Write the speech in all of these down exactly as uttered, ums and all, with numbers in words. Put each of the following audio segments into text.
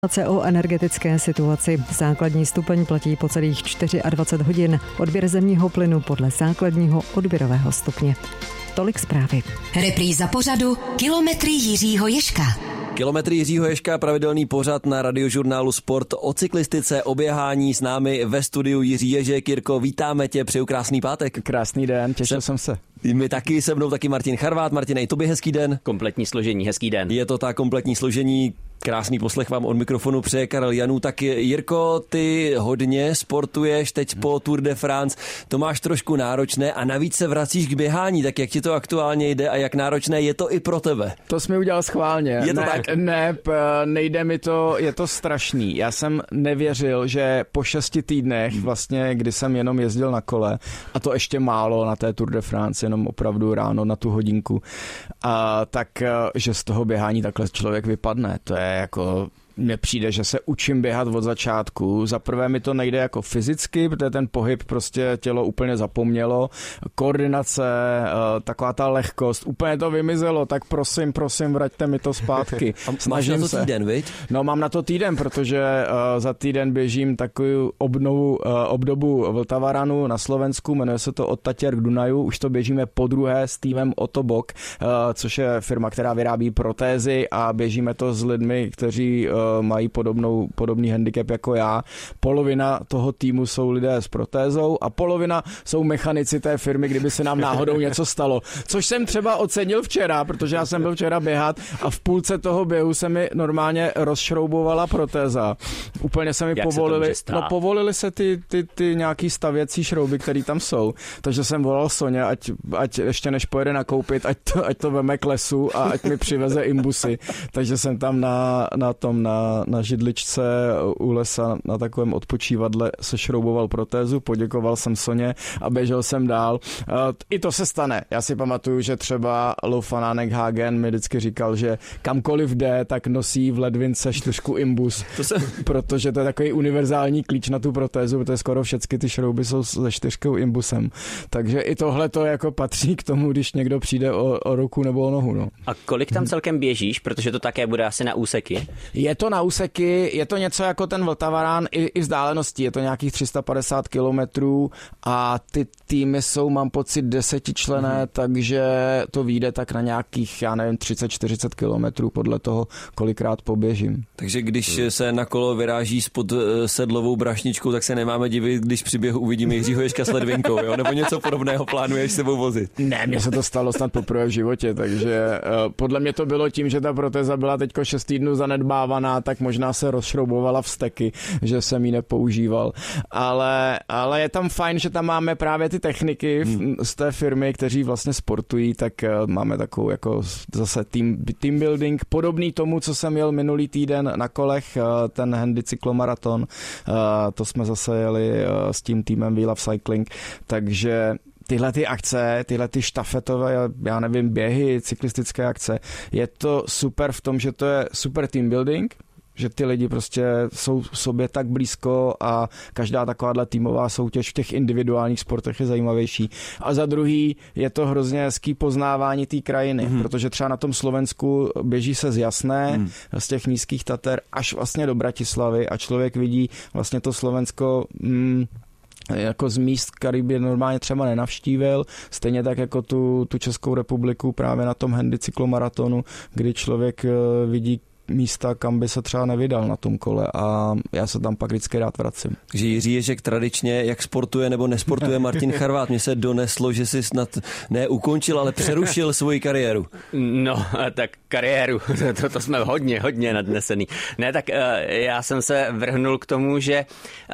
O energetické situaci. Základní stupeň platí po celých dvacet čtyři hodin. Odběr zemního plynu podle základního odběrového stupně. Tolik zprávy. Repríza pořadu Kilometry Jiřího Ježka. Kilometry Jiřího Ježka, pravidelný pořad na Radiožurnálu Sport o cyklistice, o běhání. S námi ve studiu Jiří Ježek. Jirko, vítáme tě, přeju krásný pátek. Krásný den, těšil jsem se. My taky, se mnou taky Martin Charvát. Martine, i tobě hezký den. Kompletní složení, hezký den. Je to tak, kompletní složení. Krásný poslech vám od mikrofonu přeje Karel Janů. Tak Jirko, ty hodně sportuješ teď po Tour de France, to máš trošku náročné a navíc se vracíš k běhání, tak jak ti to aktuálně jde a jak náročné je to i pro tebe? To jsi mi udělal schválně. Je to ne, tak? Ne, nejde mi to, je to strašný. Já jsem nevěřil, že po šesti týdnech vlastně, kdy jsem jenom jezdil na kole, a to ještě málo na té Tour de France, jenom opravdu ráno na tu hodinku, a tak, že z toho běhání takhle člověk vypadne. To je jako... Mně přijde, že se učím běhat od začátku. Za prvé mi to nejde jako fyzicky, protože ten pohyb prostě tělo úplně zapomnělo. Koordinace, taková ta lehkost, úplně to vymizelo, tak prosím, prosím, vraťte mi to zpátky. Snažím máš na to týden, viď? No mám na to týden, protože za týden běžím takovou obnovu, obdobu Vltavaranu na Slovensku, jmenuje se to Od Tatěr k Dunaju, už to běžíme podruhé s týmem Otobok, což je firma, která vyrábí protézy a běžíme to s lidmi, kteří mají podobnou, podobný handicap jako já. Polovina toho týmu jsou lidé s protézou a polovina jsou mechanici té firmy, kdyby se nám náhodou něco stalo. Což jsem třeba ocenil včera, protože já jsem byl včera běhat a v půlce toho běhu se mi normálně rozšroubovala protéza. Úplně se mi Jak povolili, se no povolili se ty, ty, ty nějaký stavěcí šrouby, které tam jsou. Takže jsem volal Soně, ať, ať ještě než pojede nakoupit, ať to, ať to veme k lesu a ať mi přiveze imbusy. Takže jsem tam na, na tom na Na, na židličce u lesa na takovém odpočívadle se šrouboval protézu, poděkoval jsem Soně a běžel jsem dál. I to se stane. Já si pamatuju, že třeba Lou van Aanek Hagen mi vždycky říkal, že kamkoliv jde, tak nosí v ledvince čtyřku imbus, to se... protože to je takový univerzální klíč na tu protézu, protože skoro všechny ty šrouby jsou se čtyřkou imbusem. Takže i tohle to jako patří k tomu, když někdo přijde o, o ruku nebo o nohu. No. A kolik tam celkem běžíš, protože to také bude asi na úseky? Je to na úseky, je to něco jako ten Vltavarán i, i vzdáleností, je to nějakých tři sta padesát kilometrů a ty týmy jsou, mám pocit, desetičlenné, mm-hmm. takže to vyjde tak na nějakých, já nevím, třicet čtyřicet kilometrů podle toho, kolikrát poběžím. Takže když se na kolo vyráží spod sedlovou brašničkou, tak se nemáme divit, když při běhu uvidíme Jiřího Ježka s ledvinkou, jo? Nebo něco podobného plánuješ sebou vozit? Ne, mně se to stalo snad poprvé v životě, takže uh, podle mě to bylo tím, že ta protéza byla teďko šest týdnů zanedbávaná, tak možná se rozšroubovala vzteky, že jsem ji nepoužíval. Ale, ale je tam fajn, že tam máme právě ty techniky hmm. z té firmy, kteří vlastně sportují, tak uh, máme takovou jako zase team, team building, podobný tomu, co jsem jel minulý týden na kolech, uh, ten handy cyklomaraton. Uh, to jsme zase jeli uh, s tím týmem We Love Cycling, takže tyhle ty akce, tyhle ty štafetové, já nevím, běhy, cyklistické akce, je to super v tom, že to je super team building, že ty lidi prostě jsou sobě tak blízko a každá takováhle týmová soutěž v těch individuálních sportech je zajímavější. A za druhý je to hrozně hezký poznávání té krajiny, mm. protože třeba na tom Slovensku běží se z Jasné, mm. z těch nízkých Tater až vlastně do Bratislavy a člověk vidí vlastně to Slovensko... Mm, jako z míst, který by normálně třeba nenavštívil, stejně tak jako tu, tu Českou republiku právě na tom handy cyklomaratonu, kdy člověk vidí místa, kam by se třeba nevydal na tom kole a já se tam pak vždycky rád vracím. Takže Jiří Ježek tradičně, jak sportuje nebo nesportuje Martin Charvát, mně se doneslo, že jsi snad ne ukončil, ale přerušil svoji kariéru. No, tak kariéru, to, to jsme hodně, hodně nadnesený. Ne, tak uh, já jsem se vrhnul k tomu, že uh,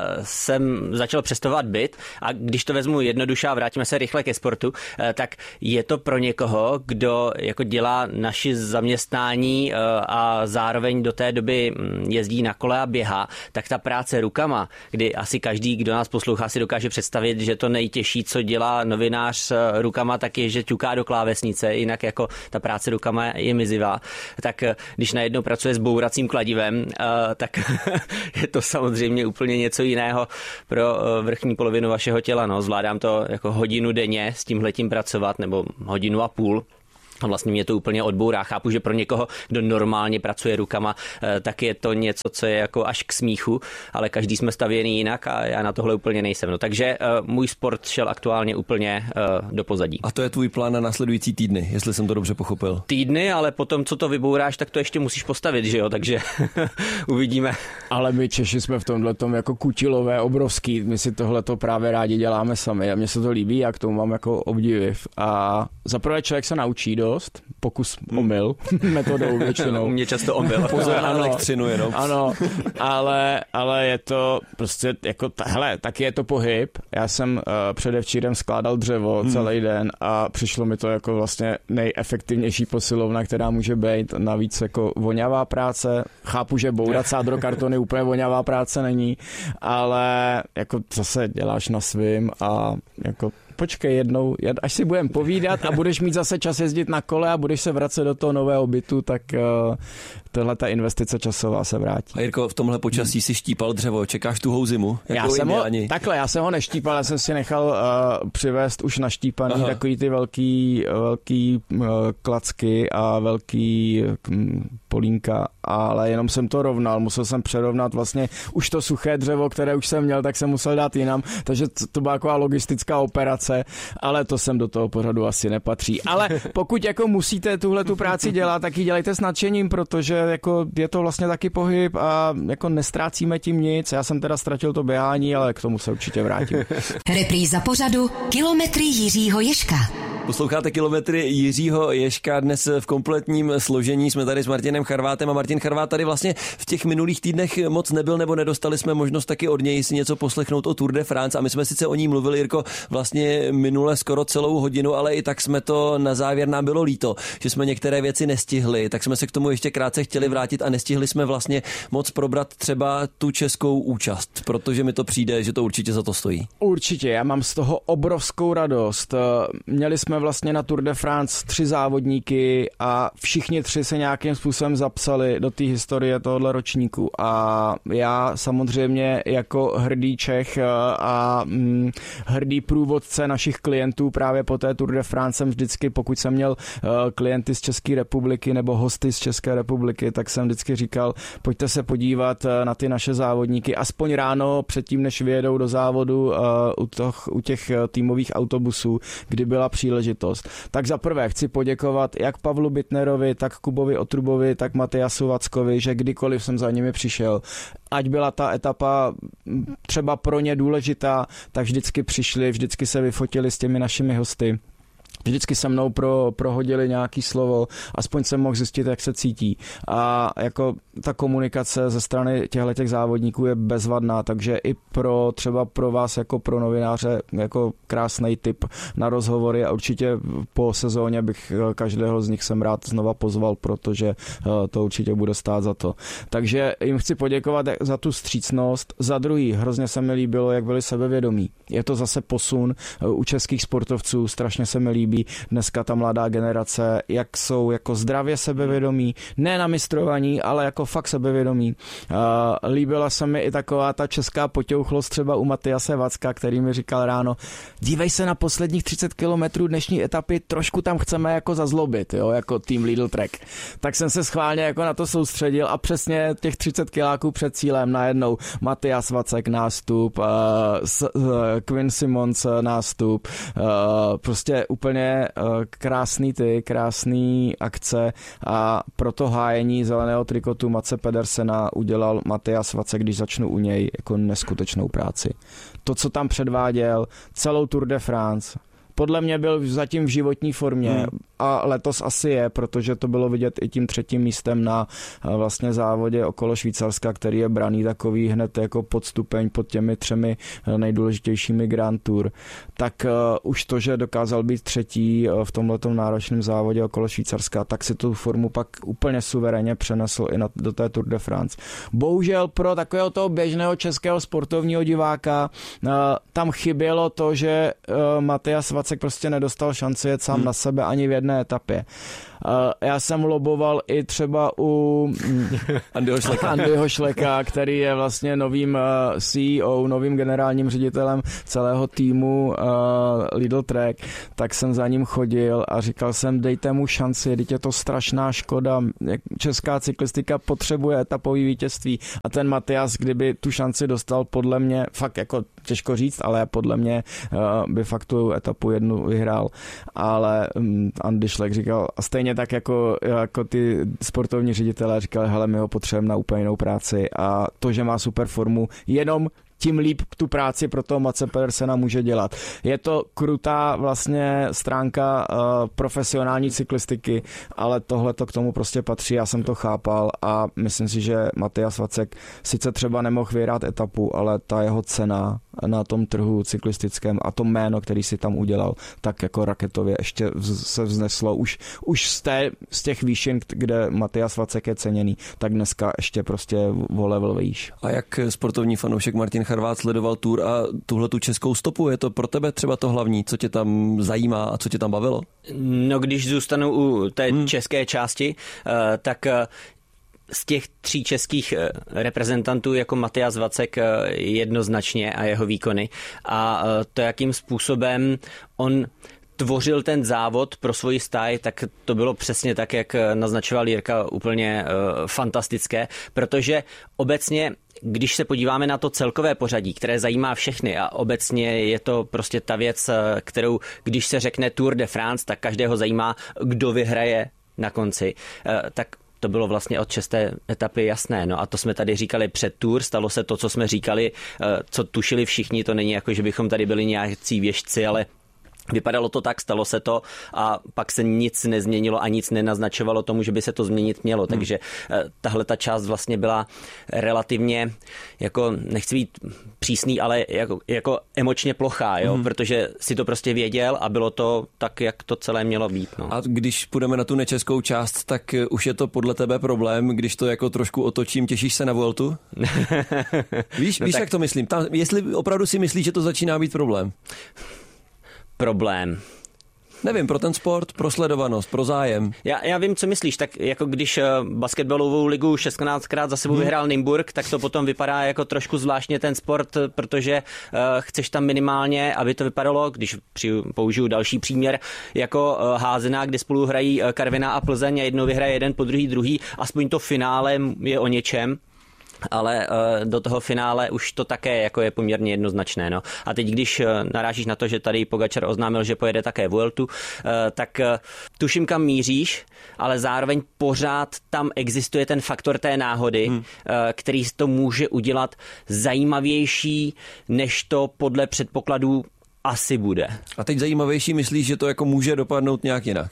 jsem začal přestovat byt a když to vezmu jednoduše a vrátíme se rychle ke sportu, uh, tak je to pro někoho, kdo jako dělá naši zaměstnání uh, a a zároveň do té doby jezdí na kole a běhá, tak ta práce rukama, kdy asi každý, kdo nás poslouchá, si dokáže představit, že to nejtěžší, co dělá novinář rukama, tak je, že ťuká do klávesnice, jinak jako ta práce rukama je mizivá. Tak když najednou pracuje s bouracím kladivem, tak je to samozřejmě úplně něco jiného pro vrchní polovinu vašeho těla. No, zvládám to jako hodinu denně s tímhletím pracovat, nebo hodinu a půl. A vlastně mě to úplně odbourá. Chápu, že pro někoho, kdo normálně pracuje rukama, tak je to něco, co je jako až k smíchu, ale každý jsme stavěný jinak a já na tohle úplně nejsem. No, takže uh, můj sport šel aktuálně úplně uh, do pozadí. A to je tvůj plán na následující týdny, jestli jsem to dobře pochopil. Týdny, ale potom, co to vybouráš, tak to ještě musíš postavit, že jo, takže uvidíme. Ale my Češi jsme v tomhletom jako kutilové obrovský, my si tohleto právě rádi děláme sami a mně se to líbí, jak tomu mám jako obdiv. A zaprvé člověk se naučí dost, pokus omyl metodou většinou. Mě často omyl. Pozor na elektřinu jenom. Ano, ale, ale je to prostě jako, hele, taky je to pohyb. Já jsem uh, předevčírem skládal dřevo hmm. celý den a přišlo mi to jako vlastně nejefektivnější posilovna, která může být. Navíc jako vonavá práce. Chápu, že bourat sádrokartony úplně vonavá práce není, ale jako zase děláš na svým a jako počkej jednou, až si budeme povídat a budeš mít zase čas jezdit na kole a budeš se vracet do toho nového bytu, tak uh, tahle ta investice časová se vrátí. A Jirko, v tomhle počasí si štípal dřevo, čekáš tuhou zimu? Já jsem ho, takhle, já jsem ho neštípal, já jsem si nechal uh, přivést už naštípaný Aha. takový ty velký, velký uh, klacky a velký um, polínka, ale jenom jsem to rovnal, musel jsem přerovnat vlastně už to suché dřevo, které už jsem měl, tak jsem musel dát jinam, takže to byla taková logistická operace, ale to sem do toho pořadu asi nepatří. Ale pokud jako musíte tuhle tu práci dělat, tak ji dělejte s nadšením, protože jako je to vlastně taky pohyb a jako nestrácíme tím nic. Já jsem teda ztratil to běhání, ale k tomu se určitě vrátím. Repríza pořadu Kilometry Jiřího Ježka. Posloucháte Kilometry Jiřího Ježka, dnes v kompletním složení jsme tady s Martinem Charvátem a Martin Charvát tady vlastně v těch minulých týdnech moc nebyl, nebo nedostali jsme možnost taky od něj si něco poslechnout o Tour de France a my jsme sice o ní mluvili, Jirko, vlastně minule skoro celou hodinu, ale i tak jsme to na závěr nám bylo líto, že jsme některé věci nestihli, tak jsme se k tomu ještě krátce chtěli vrátit a nestihli jsme vlastně moc probrat třeba tu českou účast, protože mi to přijde, že to určitě za to stojí. Určitě, já mám z toho obrovskou radost. Měli jsme vlastně na Tour de France tři závodníky a všichni tři se nějakým způsobem zapsali do té historie tohohle ročníku a já samozřejmě jako hrdý Čech a hm, hrdý průvodce našich klientů právě po té Tour de France jsem vždycky, pokud jsem měl uh, klienty z České republiky nebo hosty z České republiky, tak jsem vždycky říkal, pojďte se podívat uh, na ty naše závodníky, aspoň ráno předtím, než vyjedou do závodu uh, u, toch, u těch uh, týmových autobusů, kdy byla příležitost. Tak za prvé chci poděkovat jak Pavlu Bittnerovi, tak Kubovi Otrubovi, tak Matyásu Vackovi, že kdykoliv jsem za nimi přišel, ať byla ta etapa třeba pro ně důležitá, tak vždycky přišli, vždycky se vyfotili s těmi našimi hosty. Vždycky se mnou pro, prohodili nějaký slovo, aspoň jsem mohl zjistit, jak se cítí. A jako ta komunikace ze strany těchto závodníků je bezvadná, takže i pro třeba pro vás jako pro novináře jako krásný tip na rozhovory a určitě po sezóně bych každého z nich jsem rád znova pozval, protože to určitě bude stát za to. Takže jim chci poděkovat za tu vstřícnost. Za druhý, hrozně se mi líbilo, jak byli sebevědomí. Je to zase posun u českých sportovců, strašně se mi líbí dneska ta mladá generace, jak jsou jako zdravě sebevědomí, ne na mistrovaní, ale jako fakt sebevědomí. Uh, líbila se mi i taková ta česká potěuchlost třeba u Matyase Vacka, který mi říkal ráno, dívej se na posledních třicet kilometrů dnešní etapy, trošku tam chceme jako zazlobit, jo, jako tým Lidl Trek. Tak jsem se schválně jako na to soustředil a přesně těch třicet kiláků před cílem najednou Matyas Vacek nástup, uh, s, uh, Quinn Simmons nástup, uh, prostě úplně krásný ty, krásný akce a pro to hájení zeleného trikotu Matse Pedersena udělal Matyas Vacek, když začnu u něj, jako neskutečnou práci. To, co tam předváděl, celou Tour de France, podle mě byl zatím v životní formě hmm. a letos asi je, protože to bylo vidět i tím třetím místem na vlastně závodě okolo Švýcarska, který je braný takový hned jako podstupeň pod těmi třemi nejdůležitějšími Grand Tour. Tak uh, už to, že dokázal být třetí v tomhletom náročném závodě okolo Švýcarska, tak si tu formu pak úplně suverénně přenesl i na, do té Tour de France. Bohužel pro takového toho běžného českého sportovního diváka uh, tam chybělo to, že uh, Matyas Vacek prostě nedostal šanci jet sám hmm. na sebe ani v jedné etapě. Já jsem loboval i třeba u Andyho Šleka. Andyho Šleka, který je vlastně novým C E O, novým generálním ředitelem celého týmu Lidl Trek, tak jsem za ním chodil a říkal jsem, dejte mu šanci, teď je to strašná škoda, česká cyklistika potřebuje etapový vítězství a ten Matias, kdyby tu šanci dostal, podle mě, fakt jako těžko říct, ale podle mě by fakt tu etapu jednu vyhrál, ale Andy Šlek říkal, a stejně tak jako, jako ty sportovní ředitelé říkali, hele, my ho potřebujeme na úplně jinou práci a to, že má super formu, jenom tím líp tu práci pro toho Matse Pedersena může dělat. Je to krutá vlastně stránka uh, profesionální cyklistiky, ale tohle to k tomu prostě patří, já jsem to chápal a myslím si, že Matyas Vacek sice třeba nemohl vyhrát etapu, ale ta jeho cena na tom trhu cyklistickém a to jméno, který si tam udělal, tak jako raketově ještě se vzneslo už, už z, té, z těch výšin, kde Matyas Vacek je ceněný, tak dneska ještě prostě o level výš. A jak sportovní fanoušek Martin Charvát sledoval Tour a tuhle tu českou stopu, je to pro tebe třeba to hlavní, co tě tam zajímá a co tě tam bavilo? No, když zůstanu u té hmm. české části, tak z těch tří českých reprezentantů jako Matyas Vacek jednoznačně a jeho výkony a to, jakým způsobem on tvořil ten závod pro svoji stáj, tak to bylo přesně tak, jak naznačoval Jirka, úplně uh, fantastické, protože obecně, když se podíváme na to celkové pořadí, které zajímá všechny a obecně je to prostě ta věc, kterou, když se řekne Tour de France, tak každého zajímá, kdo vyhraje na konci, uh, tak to bylo vlastně od šesté etapy jasné. No a to jsme tady říkali před Tour, stalo se to, co jsme říkali, uh, co tušili všichni, to není jako, že bychom tady byli nějací věštci, ale vypadalo to tak, stalo se to a pak se nic nezměnilo a nic nenaznačovalo tomu, že by se to změnit mělo. Hmm. Takže tahle ta část vlastně byla relativně, jako nechci být přísný, ale jako, jako emočně plochá, jo? Hmm. Protože si to prostě věděl a bylo to tak, jak to celé mělo být. No. A když půjdeme na tu nečeskou část, tak už je to podle tebe problém, když to jako trošku otočím, těšíš se na Vueltu? víš, no víš tak... jak to myslím? Tam, jestli opravdu si myslíš, že to začíná být problém? Problém. Nevím, pro ten sport, pro sledovanost, pro zájem. Já, já vím, co myslíš, tak jako když basketbalovou ligu šestnáctkrát za sebou hmm. vyhrál Nymburk, tak to potom vypadá jako trošku zvláštně ten sport, protože uh, chceš tam minimálně, aby to vypadalo, když při, použiju další příměr, jako uh, házená, kde spolu hrají uh, Karviná a Plzeň a jednou vyhraje jeden po druhý druhý, aspoň to finále je o něčem. Ale uh, do toho finále už to také jako je poměrně jednoznačné. No. A teď, když uh, narážíš na to, že tady Pogačar oznámil, že pojede také Vueltu, uh, tak uh, tuším, kam míříš, ale zároveň pořád tam existuje ten faktor té náhody, hmm. uh, který to může udělat zajímavější, než to podle předpokladů asi bude. A teď zajímavější myslíš, že to jako může dopadnout nějak jinak?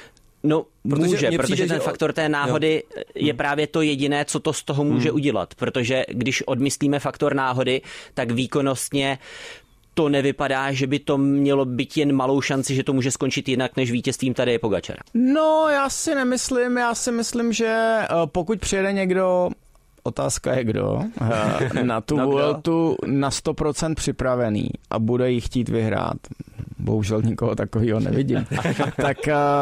No protože může, protože přijde, ten že... faktor té náhody jo. je právě to jediné, co to z toho může hmm. udělat, protože když odmyslíme faktor náhody, tak výkonnostně to nevypadá, že by to mělo být jen malou šanci, že to může skončit jinak než vítězstvím tady je Pogačar. No já si nemyslím, já si myslím, že pokud přijede někdo, otázka je kdo, na tu no Vueltu na sto procent připravený a bude jí chtít vyhrát, bohužel nikoho takového nevidím, tak,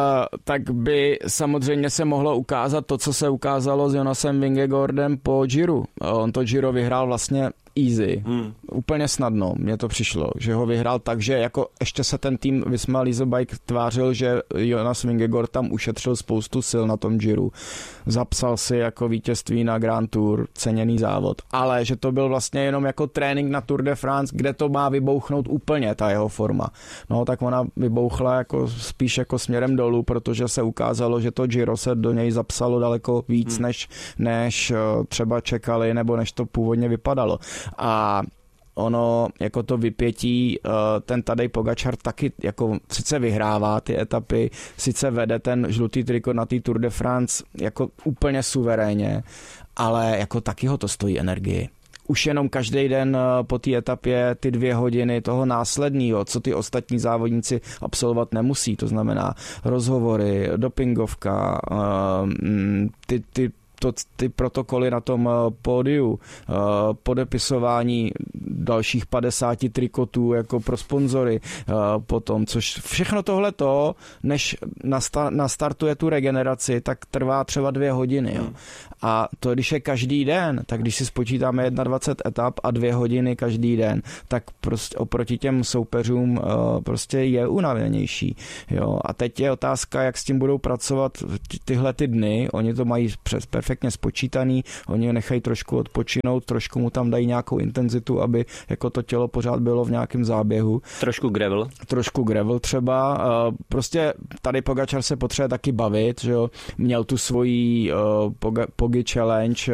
tak by samozřejmě se mohlo ukázat to, co se ukázalo s Jonasem Vingegaardem po Giro. On to Giro vyhrál vlastně easy, hmm. úplně snadno, mně to přišlo, že ho vyhrál tak, že jako ještě se ten tým Visma Lease Bike tvářil, že Jonas Vingegaard tam ušetřil spoustu sil na tom Giro. Zapsal si jako vítězství na Grand Tour, ceněný závod, ale že to byl vlastně jenom jako trénink na Tour de France, kde to má vybouchnout úplně ta jeho forma. No tak ona vybouchla jako spíš jako směrem dolů, protože se ukázalo, že to Giro se do něj zapsalo daleko víc, hmm. než, než třeba čekali, nebo než to původně vypadalo. A ono, jako to vypětí, ten Tadej Pogačar taky jako sice vyhrává ty etapy, sice vede ten žlutý triko na té Tour de France jako úplně suverénně, ale jako taky ho to stojí energii. Už jenom každý den po té etapě ty dvě hodiny toho následného, co ty ostatní závodníci absolvovat nemusí, to znamená rozhovory, dopingovka, ty, ty To, ty protokoly na tom pódiu, podepisování dalších padesát trikotů jako pro sponzory potom, což všechno tohleto, než nastartuje tu regeneraci, tak trvá třeba dvě hodiny. Jo. A to, když je každý den, tak když si spočítáme dvacet jedna etap a dvě hodiny každý den, tak prostě oproti těm soupeřům prostě je unavenější. Jo. A teď je otázka, jak s tím budou pracovat tyhle ty dny. Oni to mají přes perfektně spočítaný, oni nechají trošku odpočinout, trošku mu tam dají nějakou intenzitu, aby jako to tělo pořád bylo v nějakém záběhu. Trošku gravel. Trošku gravel třeba. Prostě tady Pogačar se potřebuje taky bavit, že jo. Měl tu svoji Pogi Challenge,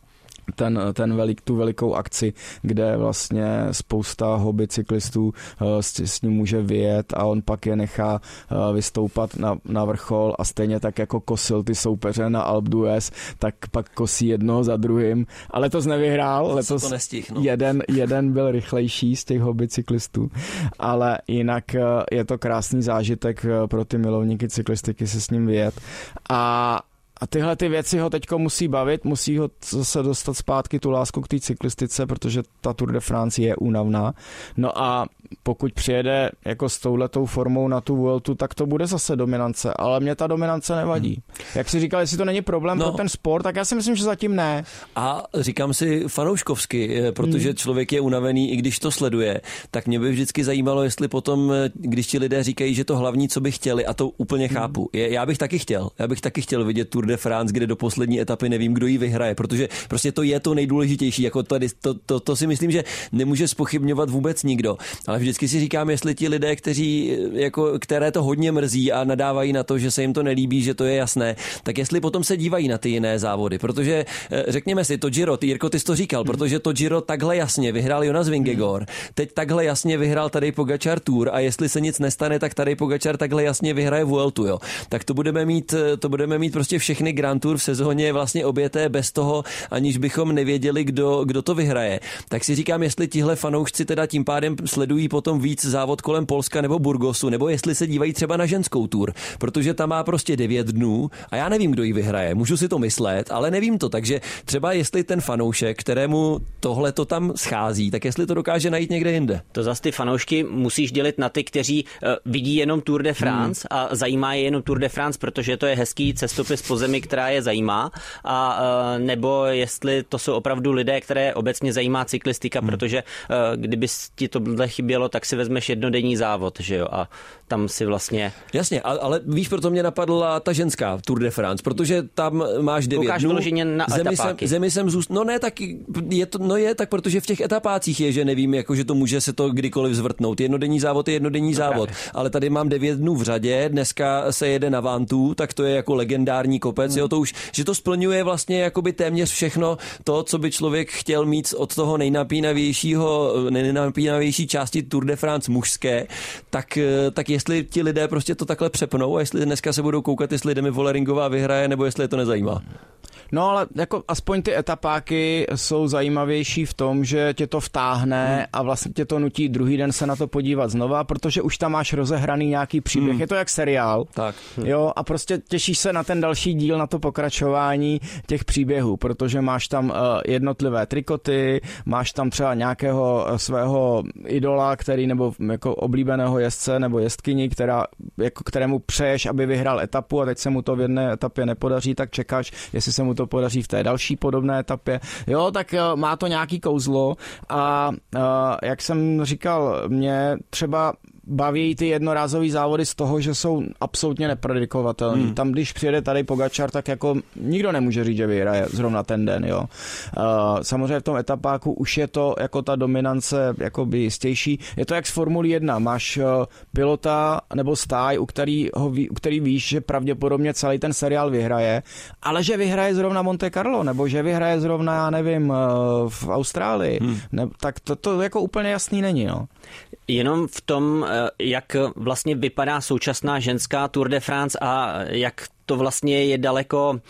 ten, ten velik, tu velikou akci, kde vlastně spousta hobby cyklistů uh, s, s ním může vyjet a on pak je nechá uh, vystoupat na, na vrchol a stejně tak jako kosil ty soupeře na Alpe d'Huez, tak pak kosí jednoho za druhým. A letos nevyhrál, letos to nestih, no. jeden, jeden byl rychlejší z těch hobby cyklistů, ale jinak uh, je to krásný zážitek uh, pro ty milovníky cyklistiky se s ním vyjet. A A tyhle ty věci ho teďko musí bavit, musí ho zase dostat zpátky tu lásku k té cyklistice, protože ta Tour de France je únavná. No a pokud přijede jako s touhletou formou na tu Vueltu, tak to bude zase dominance, ale mě ta dominance nevadí. Hmm. Jak si říkal, jestli to není problém no. pro ten sport, tak já si myslím, že zatím ne. A říkám si fanouškovsky, protože hmm. člověk je unavený, i když to sleduje, tak mě by vždycky zajímalo, jestli potom, když ti lidé říkají, že to hlavní, co by chtěli, a to úplně chápu. Je, já bych taky chtěl, já bych taky chtěl vidět Tour de France, kde do poslední etapy nevím, kdo ji vyhraje, protože prostě to je to nejdůležitější, jako tady, to, to, to si myslím, že nemůže zpochybňovat vůbec nikdo. Ale vždycky si říkám, jestli ti lidé, kteří, jako, které to hodně mrzí a nadávají na to, že se jim to nelíbí, že to je jasné, tak jestli potom se dívají na ty jiné závody, protože řekněme si, to Giro, ty Jirko, ty jsi to říkal, hmm. protože to Giro takhle jasně vyhrál Jonas Vingegaard, hmm. teď takhle jasně vyhrál Tadej Pogačar Tour a jestli se nic nestane, tak Tadej Pogačar takhle jasně vyhraje Vueltu, jo. Tak to budeme mít, to budeme mít prostě všechny Grand Tour v sezóně vlastně objeté bez toho, aniž bychom nevěděli, kdo, kdo to vyhraje. Tak si říkám, jestli tihle fanoušci teda tím pádem sledují potom víc závod kolem Polska nebo Burgosu, nebo jestli se dívají třeba na ženskou Tour, protože ta má prostě devět dnů a já nevím, kdo ji vyhraje. Můžu si to myslet, ale nevím to, takže třeba jestli ten fanoušek, kterému tohle to tam schází, tak jestli to dokáže najít někde jinde. To zase ty fanoušky musíš dělit na ty, kteří uh, vidí jenom Tour de France hmm. a zajímá je jenom Tour de France, protože to je hezký cestopis po zemi, která je zajímá, a uh, nebo jestli to jsou opravdu lidé, které obecně zajímá cyklistika, hmm. protože uh, kdyby ti tohle chybělo, tak si vezmeš jednodenní závod, že jo, a tam si vlastně... Jasně, ale víš, proto mě napadla ta ženská Tour de France, protože tam máš devět Koukáš dnů. vyloženě na zemi etapáky. Jsem, zemi jsem zůst... No ne, tak je to, no je, tak protože v těch etapácích je, že nevím, jako, že to může se to kdykoliv zvrtnout. Jednodenní závod je jednodenní no, závod, právě. Ale tady mám devět dnů v řadě, dneska se jede na Vantu, tak to je jako legendární kopec, hmm. jo, to už, že to splňuje vlastně jakoby téměř všechno to, co by člověk chtěl mít od toho nejnapínavějšího, nejnapínavější části Tour de France mužské, tak, tak jestli ti lidé prostě to takhle přepnou a jestli dneska se budou koukat, jestli Demi Volleringová vyhraje, nebo jestli je to nezajímá. No ale jako aspoň ty etapáky jsou zajímavější v tom, že tě to vtáhne hmm. a vlastně tě to nutí druhý den se na to podívat znova, protože už tam máš rozehraný nějaký příběh. Hmm. Je to jak seriál. Tak. Jo, a prostě těšíš se na ten další díl, na to pokračování těch příběhů, protože máš tam uh, jednotlivé trikoty, máš tam třeba nějakého uh, svého idola, který nebo jako oblíbeného jezdce nebo jezdkyni, která, jako, kterému přeješ, aby vyhrál etapu a teď se mu to v jedné etapě nepodaří, tak čekáš, jestli se mu to podaří v té další podobné etapě. Jo, tak uh, má to nějaký kouzlo a uh, jak jsem říkal, mě třeba baví ty jednorázový závody z toho, že jsou absolutně nepredikovatelný. Hmm. Tam, když přijede tady Pogačar, tak jako nikdo nemůže říct, že vyhraje zrovna ten den, jo. Uh, samozřejmě v tom etapáku už je to jako ta dominance jakoby jistější. Je to jak z Formule jedna. Máš uh, pilota nebo stáj, u který, ho ví, u který víš, že pravděpodobně celý ten seriál vyhraje, ale že vyhraje zrovna Monte Carlo, nebo že vyhraje zrovna, já nevím, uh, v Austrálii. Hmm. Ne, tak to, to jako úplně jasný není, no. Jenom v tom, jak vlastně vypadá současná ženská Tour de France a jak to vlastně je daleko uh,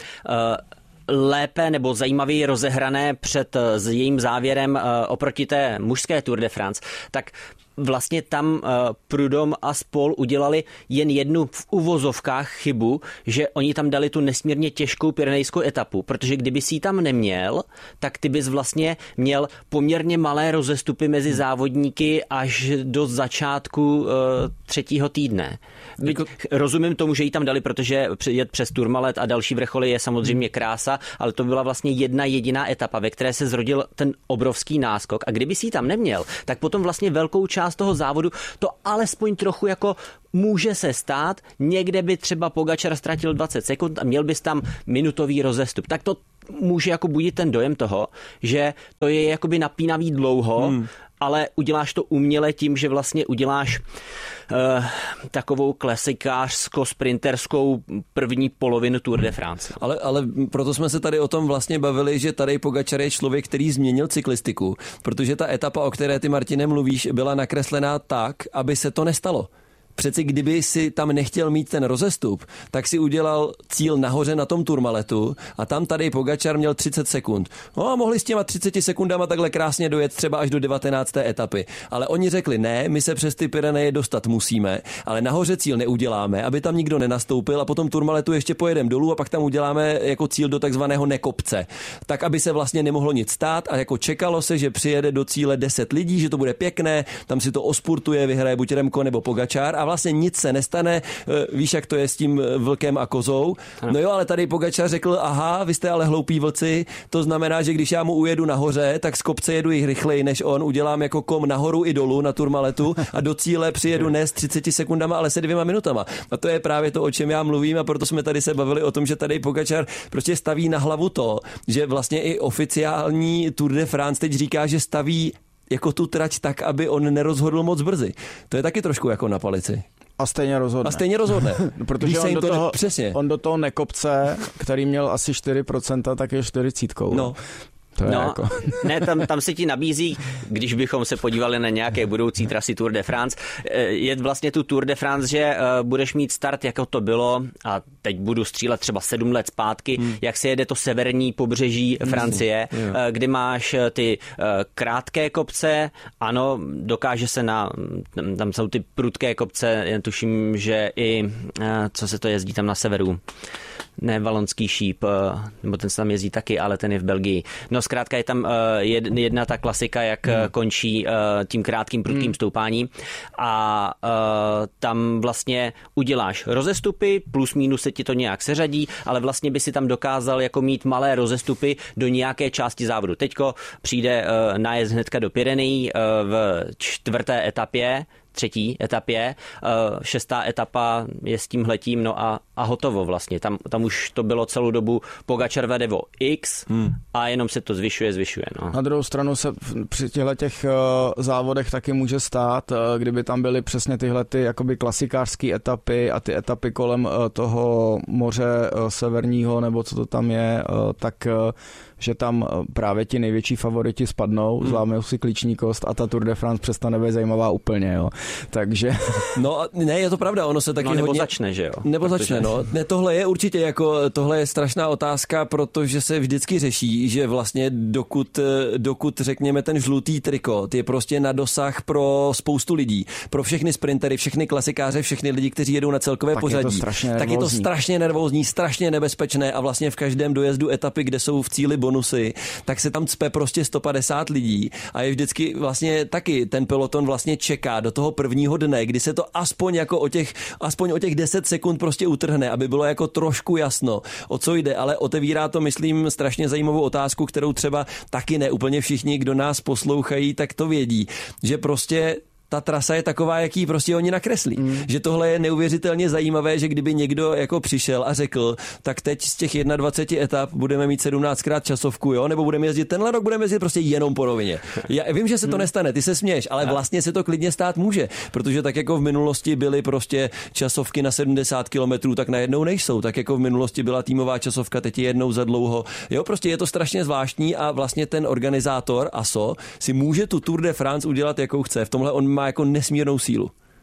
lépe nebo zajímavěji rozehrané před s jejím závěrem uh, oproti té mužské Tour de France, tak vlastně tam uh, Prudhomme a spol udělali jen jednu v uvozovkách chybu, že oni tam dali tu nesmírně těžkou pyrenejskou etapu, protože kdyby si ji tam neměl, tak ty bys vlastně měl poměrně malé rozestupy mezi hmm. závodníky až do začátku uh, třetího týdne. Jako... Rozumím tomu, že ji tam dali, protože jet přes Tourmalet a další vrcholy je samozřejmě krása, ale to byla vlastně jedna jediná etapa, ve které se zrodil ten obrovský náskok. A kdyby si ji tam neměl, tak potom vlastně velkou část toho závodu to alespoň trochu jako může se stát. Někde by třeba Pogačar ztratil dvacet sekund a měl bys tam minutový rozestup. Tak to může jako budit ten dojem toho, že to je jakoby napínavý dlouho, hmm. ale uděláš to uměle tím, že vlastně uděláš uh, takovou klasikářsko-sprinterskou první polovinu Tour de France. Ale, ale proto jsme se tady o tom vlastně bavili, že tady Pogačar je člověk, který změnil cyklistiku, protože ta etapa, o které ty, Martine, mluvíš, byla nakreslená tak, aby se to nestalo. Přeci kdyby si tam nechtěl mít ten rozestup, tak si udělal cíl nahoře na tom Tourmaletu a tam tady Pogačar měl třicet sekund. No a mohli s těma třiceti sekundama takhle krásně dojet třeba až do devatenácté etapy. Ale oni řekli, ne, my se přes ty Pyreneje dostat musíme, ale nahoře cíl neuděláme, aby tam nikdo nenastoupil a potom Tourmaletu ještě pojedeme dolů a pak tam uděláme jako cíl do takzvaného nekopce. Tak, aby se vlastně nemohlo nic stát a jako čekalo se, že přijede do cíle deset lidí, že to bude pěkné, tam si to ospurtuje, vyhraje buď Remco nebo Pogačar a vlastně nic se nestane, víš, jak to je s tím vlkem a kozou. No jo, ale tady Pogačar řekl, aha, vy jste ale hloupí vlci, to znamená, že když já mu ujedu nahoře, tak z kopce jedu i rychleji než on, udělám jako kom nahoru i dolů na Tourmaletu a do cíle přijedu ne s třiceti sekundama, ale se dvěma minutama. A to je právě to, o čem já mluvím a proto jsme tady se bavili o tom, že tady Pogačar prostě staví na hlavu to, že vlastně i oficiální Tour de France teď říká, že staví jako tu trať tak, aby on nerozhodl moc brzy. To je taky trošku jako na palici. A stejně rozhodne. A stejně rozhodne. Protože on do, toho, ne, on do toho nekopce, který měl asi čtyři procenta, tak je čtyřicítkou. No. To je no, jako... ne, tam, tam se ti nabízí, když bychom se podívali na nějaké budoucí trasy Tour de France, je vlastně tu Tour de France, že uh, budeš mít start, jako to bylo, a teď budu střílet třeba sedm let zpátky, hmm. jak se jede to severní pobřeží Francie, hmm. uh, kdy máš ty uh, krátké kopce, ano, dokáže se na, tam, tam jsou ty prudké kopce, jen tuším, že i, uh, co se to jezdí tam na severu, ne valonský šíp, nebo ten se tam jezdí taky, ale ten je v Belgii. No zkrátka je tam jedna ta klasika, jak hmm. končí tím krátkým prudkým hmm. stoupáním a tam vlastně uděláš rozestupy, plus minus se ti to nějak seřadí, ale vlastně by si tam dokázal jako mít malé rozestupy do nějaké části závodu. Teďko přijde nájezd hnedka do Pyrenejí v čtvrté etapě, třetí etapě, šestá etapa je s tímhletím, no a, a hotovo vlastně. Tam, tam už to bylo celou dobu Pogačar vede o X hmm. a jenom se to zvyšuje, zvyšuje. No. Na druhou stranu se při těchto těch závodech taky může stát, kdyby tam byly přesně tyhle ty jakoby klasikářské etapy a ty etapy kolem toho moře severního, nebo co to tam je, tak že tam právě ti největší favoriti spadnou, hmm. zlámou si klíční kost a ta Tour de France přestane být zajímavá úplně, jo. Takže... No ne, je to pravda, ono se taky no, nebo hodně... začne, že jo? Nebo Protože... začne, no. Ne, tohle je určitě jako, tohle je strašná otázka, protože se vždycky řeší, že vlastně dokud, dokud řekněme ten žlutý trikot je prostě na dosah pro spoustu lidí, pro všechny sprintery, všechny klasikáře, všechny lidi, kteří jedou na celkové tak pořadí, je tak je to strašně nervózní, strašně nebezpečné a vlastně v každém dojezdu etapy, kde jsou v cíli bonusy, tak se tam cpe prostě sto padesát lidí a je vždycky vlastně taky ten peloton vlastně čeká do toho prvního dne, kdy se to aspoň jako o těch, aspoň o těch deset sekund prostě utrhne, aby bylo jako trošku jasno, o co jde, ale otevírá to, myslím, strašně zajímavou otázku, kterou třeba taky ne úplně všichni, kdo nás poslouchají, tak to vědí, že prostě ta trasa je taková, jaký prostě oni nakreslí. Mm. Že tohle je neuvěřitelně zajímavé, že kdyby někdo jako přišel a řekl, tak teď z těch dvacet jedna etap budeme mít sedmnáctkrát časovku, jo, nebo budeme jezdit tenhle rok, budeme jezdit prostě jenom po rovině. Já vím, že se to nestane, ty se směješ, ale vlastně se to klidně stát může, protože tak jako v minulosti byly prostě časovky na sedmdesát kilometrů, tak najednou nejsou. Tak jako v minulosti byla týmová časovka, teď je jednou za dlouho. Jo, prostě je to strašně zvláštní a vlastně ten organizátor A S O si může tu Tour de France udělat, jakou chce. V tomhle on má jako nesmírnou sílu. Tak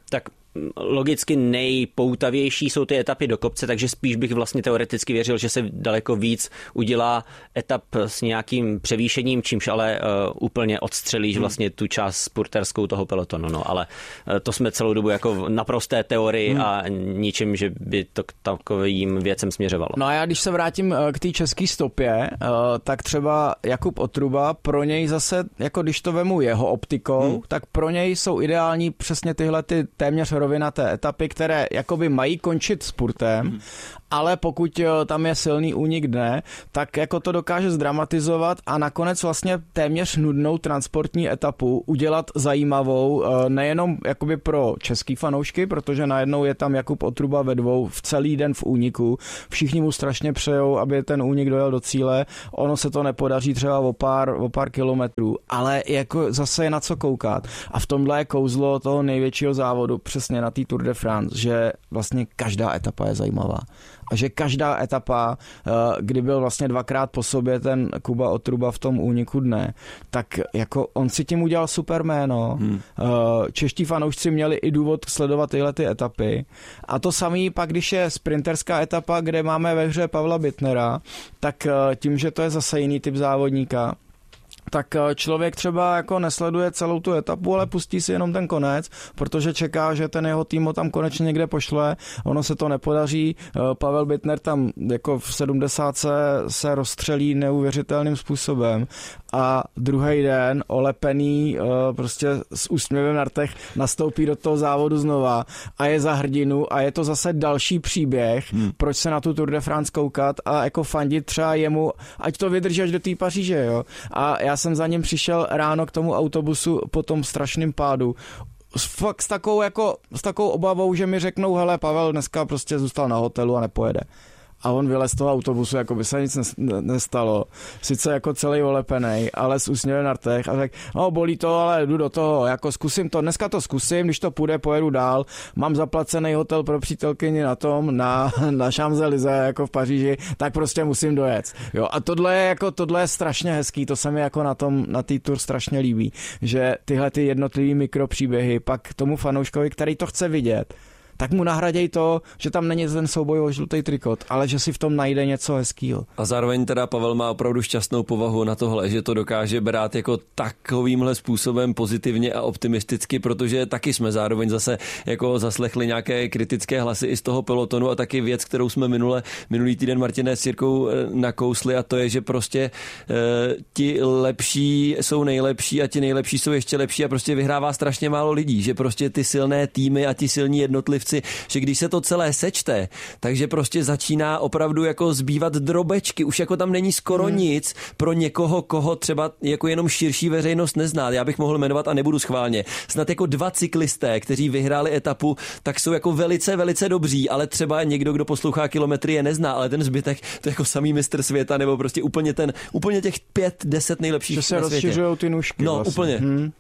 logicky nejpoutavější jsou ty etapy do kopce, takže spíš bych vlastně teoreticky věřil, že se daleko víc udělá etap s nějakým převýšením, čímž ale uh, úplně odstřelíš hmm. vlastně tu část spurterskou toho pelotonu. No, ale uh, to jsme celou dobu jako v naprosté teorii hmm. a ničím, že by to k takovým věcem směřovalo. No a já když se vrátím k té české stopě, uh, tak třeba Jakub Otruba, pro něj zase, jako když to vemu jeho optikou, hmm. tak pro něj jsou ideální přesně tyhle ty téměř rovinaté etapy, které jakoby mají končit spurtem, hmm. ale pokud tam je silný únik dne, tak jako to dokáže zdramatizovat a nakonec vlastně téměř nudnou transportní etapu udělat zajímavou, nejenom jakoby pro český fanoušky, protože najednou je tam Jakub Otruba ve dvou v celý den v úniku. Všichni mu strašně přejou, aby ten únik dojel do cíle. Ono se to nepodaří třeba o pár, o pár kilometrů, ale jako zase je na co koukat. A v tomhle je kouzlo toho největšího závodu přesně na té Tour de France, že vlastně každá etapa je zajímavá. A že každá etapa, kdy byl vlastně dvakrát po sobě ten Kuba Otruba v tom úniku dne, tak jako on si tím udělal super jméno. Hmm. Čeští fanoušci měli i důvod sledovat tyhle ty etapy. A to samý pak, když je sprinterská etapa, kde máme ve hře Pavla Bittnera, tak tím, že to je zase jiný typ závodníka, tak člověk třeba jako nesleduje celou tu etapu, ale pustí si jenom ten konec, protože čeká, že ten jeho tým ho tam konečně někde pošle. Ono se to nepodaří. Pavel Bittner tam jako v sedmdesátce se rozstřelí neuvěřitelným způsobem a druhý den olepený prostě s úsměvem na rtech nastoupí do toho závodu znova a je za hrdinu a je to zase další příběh, hmm. proč se na tu Tour de France koukat a jako fandit třeba jemu, ať to vydrží až do té Paříže, jo. A já jsem za ním přišel ráno k tomu autobusu po tom strašném pádu. Fakt s takovou, jako, s takovou obavou, že mi řeknou, hele, Pavel dneska prostě zůstal na hotelu a nepojede. A on vylez z toho autobusu, jako by se nic nestalo. Sice jako celý olepenej, ale s úsměvem na rtech a řekl, no bolí to, ale jdu do toho, jako zkusím to, dneska to zkusím, když to půjde, pojedu dál, mám zaplacený hotel pro přítelkyni na tom, na, na Champs-Élysées, jako v Paříži, tak prostě musím dojet. Jo, a tohle je, jako, tohle je strašně hezký, to se mi jako na tom, na té Tour strašně líbí, že tyhle ty jednotlivý mikropříběhy pak tomu fanouškovi, který to chce vidět, tak mu nahraděj to, že tam není ten souboj o žlutý trikot, ale že si v tom najde něco hezkýho. A zároveň teda Pavel má opravdu šťastnou povahu na tohle, že to dokáže brát jako takovýmhle způsobem pozitivně a optimisticky, protože taky jsme zároveň zase jako zaslechli nějaké kritické hlasy i z toho pelotonu a taky věc, kterou jsme minule, minulý týden Martine s Jirkou nakousli a to je, že prostě e, ti lepší jsou nejlepší a ti nejlepší jsou ještě lepší a prostě vyhrává strašně málo lidí, že prostě ty silné týmy a ti silní jednotlivci, že když se to celé sečte, takže prostě začíná opravdu jako zbývat drobečky, už jako tam není skoro hmm. nic pro někoho, koho třeba jako jenom širší veřejnost nezná. Já bych mohl jmenovat a nebudu schválně. Snad jako dva cyklisté, kteří vyhráli etapu, tak jsou jako velice, velice dobří, ale třeba někdo, kdo poslouchá kilometry, je nezná, ale ten zbytek, to je jako samý mistr světa, nebo prostě úplně ten, úplně těch pět, deset nejlepších na světě. Že se rozšiřujou ty nůžky. No, vlastně. úplně. Hmm.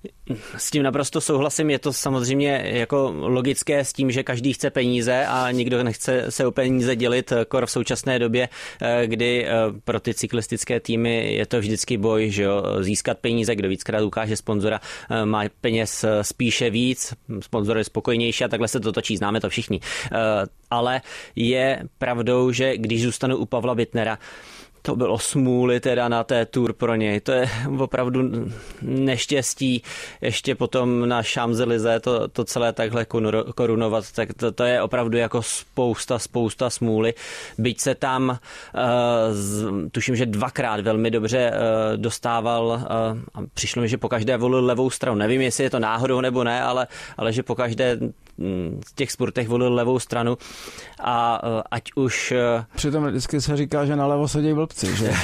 S tím naprosto souhlasím, je to samozřejmě jako logické s tím, že každý chce peníze a nikdo nechce se o peníze dělit, kor v současné době, kdy pro ty cyklistické týmy je to vždycky boj, že jo, získat peníze, kdo víckrát ukáže sponzora, má peněz spíše víc, sponzor je spokojnější a takhle se to točí, známe to všichni. Ale je pravdou, že když zůstanu u Pavla Bittnera, to bylo smůly teda na té Tour pro něj. To je opravdu neštěstí. Ještě potom na Champs-Élysées to, to celé takhle korunovat, tak to, to je opravdu jako spousta, spousta smůly. Byť se tam, uh, z, tuším, že dvakrát velmi dobře uh, dostával uh, a přišlo mi, že pokaždé volil levou stranu. Nevím, jestli je to náhodou nebo ne, ale, ale že pokaždé v těch sportech volil levou stranu a ať už... Přitom vždycky se říká, že nalevo sedí blbci, že?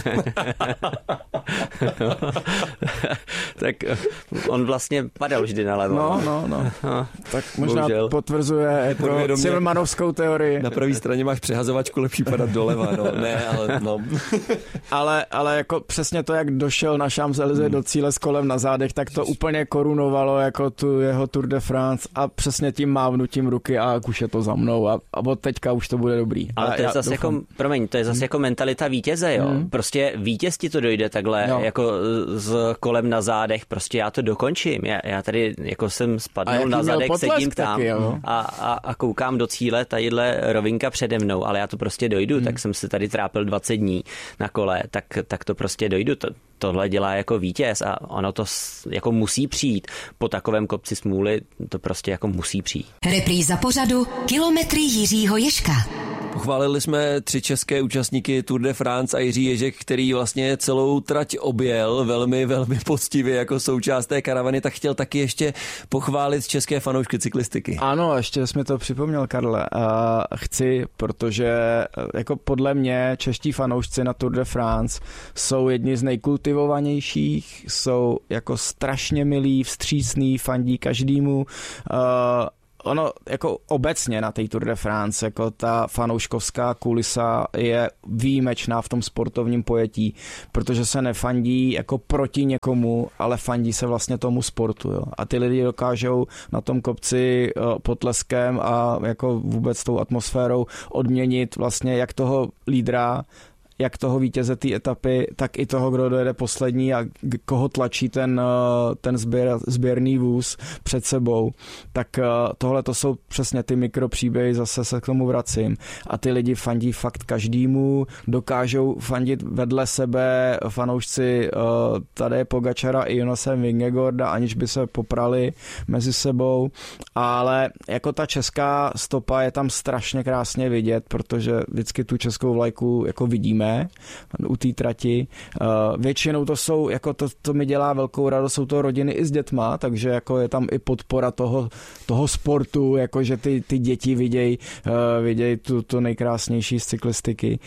Tak on vlastně padal vždy nalevo. No, no, no. no. Tak možná bohužel potvrzuje jako Silmanovskou teorii. Na pravé straně máš přehazovačku, lepší padat doleva, no. Ne, ale no. ale, ale jako přesně to, jak došel na Champs-Élysées hmm. do cíle s kolem na zádech, tak to úplně korunovalo jako tu jeho Tour de France a přesně přesně tím mávnutím ruky a už je to za mnou a, a od teďka už to bude dobrý. Ale to je zase jako, promiň, to je zase hmm. jako mentalita vítěze, jo. Hmm. Prostě vítěz ti to dojde takhle, jo. jako s kolem na zádech, prostě já to dokončím. Já, já tady jako jsem spadnul na zadek, sedím tam a, a, a koukám do cíle, tadyhle rovinka přede mnou, ale já to prostě dojdu, hmm. tak jsem se tady trápil dvacet dní na kole, tak, tak to prostě dojdu. To, tohle dělá jako vítěz a ono to jako musí přijít. Po takovém kopci smůly to prostě jako musí přijít. Repríza pořadu Kilometry Jiřího Ježka. Pochválili jsme tři české účastníky Tour de France a Jiří Ježek, který vlastně celou trať objel velmi, velmi poctivě jako součást té karavany, tak chtěl taky ještě pochválit české fanoušky cyklistiky. Ano, ještě jsi mi to připomněl, Karle. Uh, chci, protože jako podle mě čeští fanoušci na Tour de France jsou jedni z nejkultivovanějších, jsou jako strašně milí, vstřícní, fandí každému. Uh, Ono jako obecně na té Tour de France, jako ta fanouškovská kulisa je výjimečná v tom sportovním pojetí, protože se nefandí jako proti někomu, ale fandí se vlastně tomu sportu. Jo. A ty lidi dokážou na tom kopci potleskem a jako vůbec tou atmosférou odměnit vlastně jak toho lídra, jak toho vítěze té etapy, tak i toho, kdo dojede poslední a koho tlačí ten, ten sběr, sběrný vůz před sebou. Tak tohle to jsou přesně ty mikropříběhy, zase se k tomu vracím. A ty lidi fandí fakt každému, dokážou fandit vedle sebe fanoušci Tadeje Pogačara i Jonase Vingegaarda, aniž by se poprali mezi sebou. Ale jako ta česká stopa je tam strašně krásně vidět, protože vždycky tu českou vlajku jako vidíme u té trati. Uh, většinou to jsou, jako to, to mi dělá velkou radost, jsou to rodiny i s dětma, takže jako je tam i podpora toho, toho sportu, jako že ty, ty děti vidějí uh, viděj tu, tu nejkrásnější z cyklistiky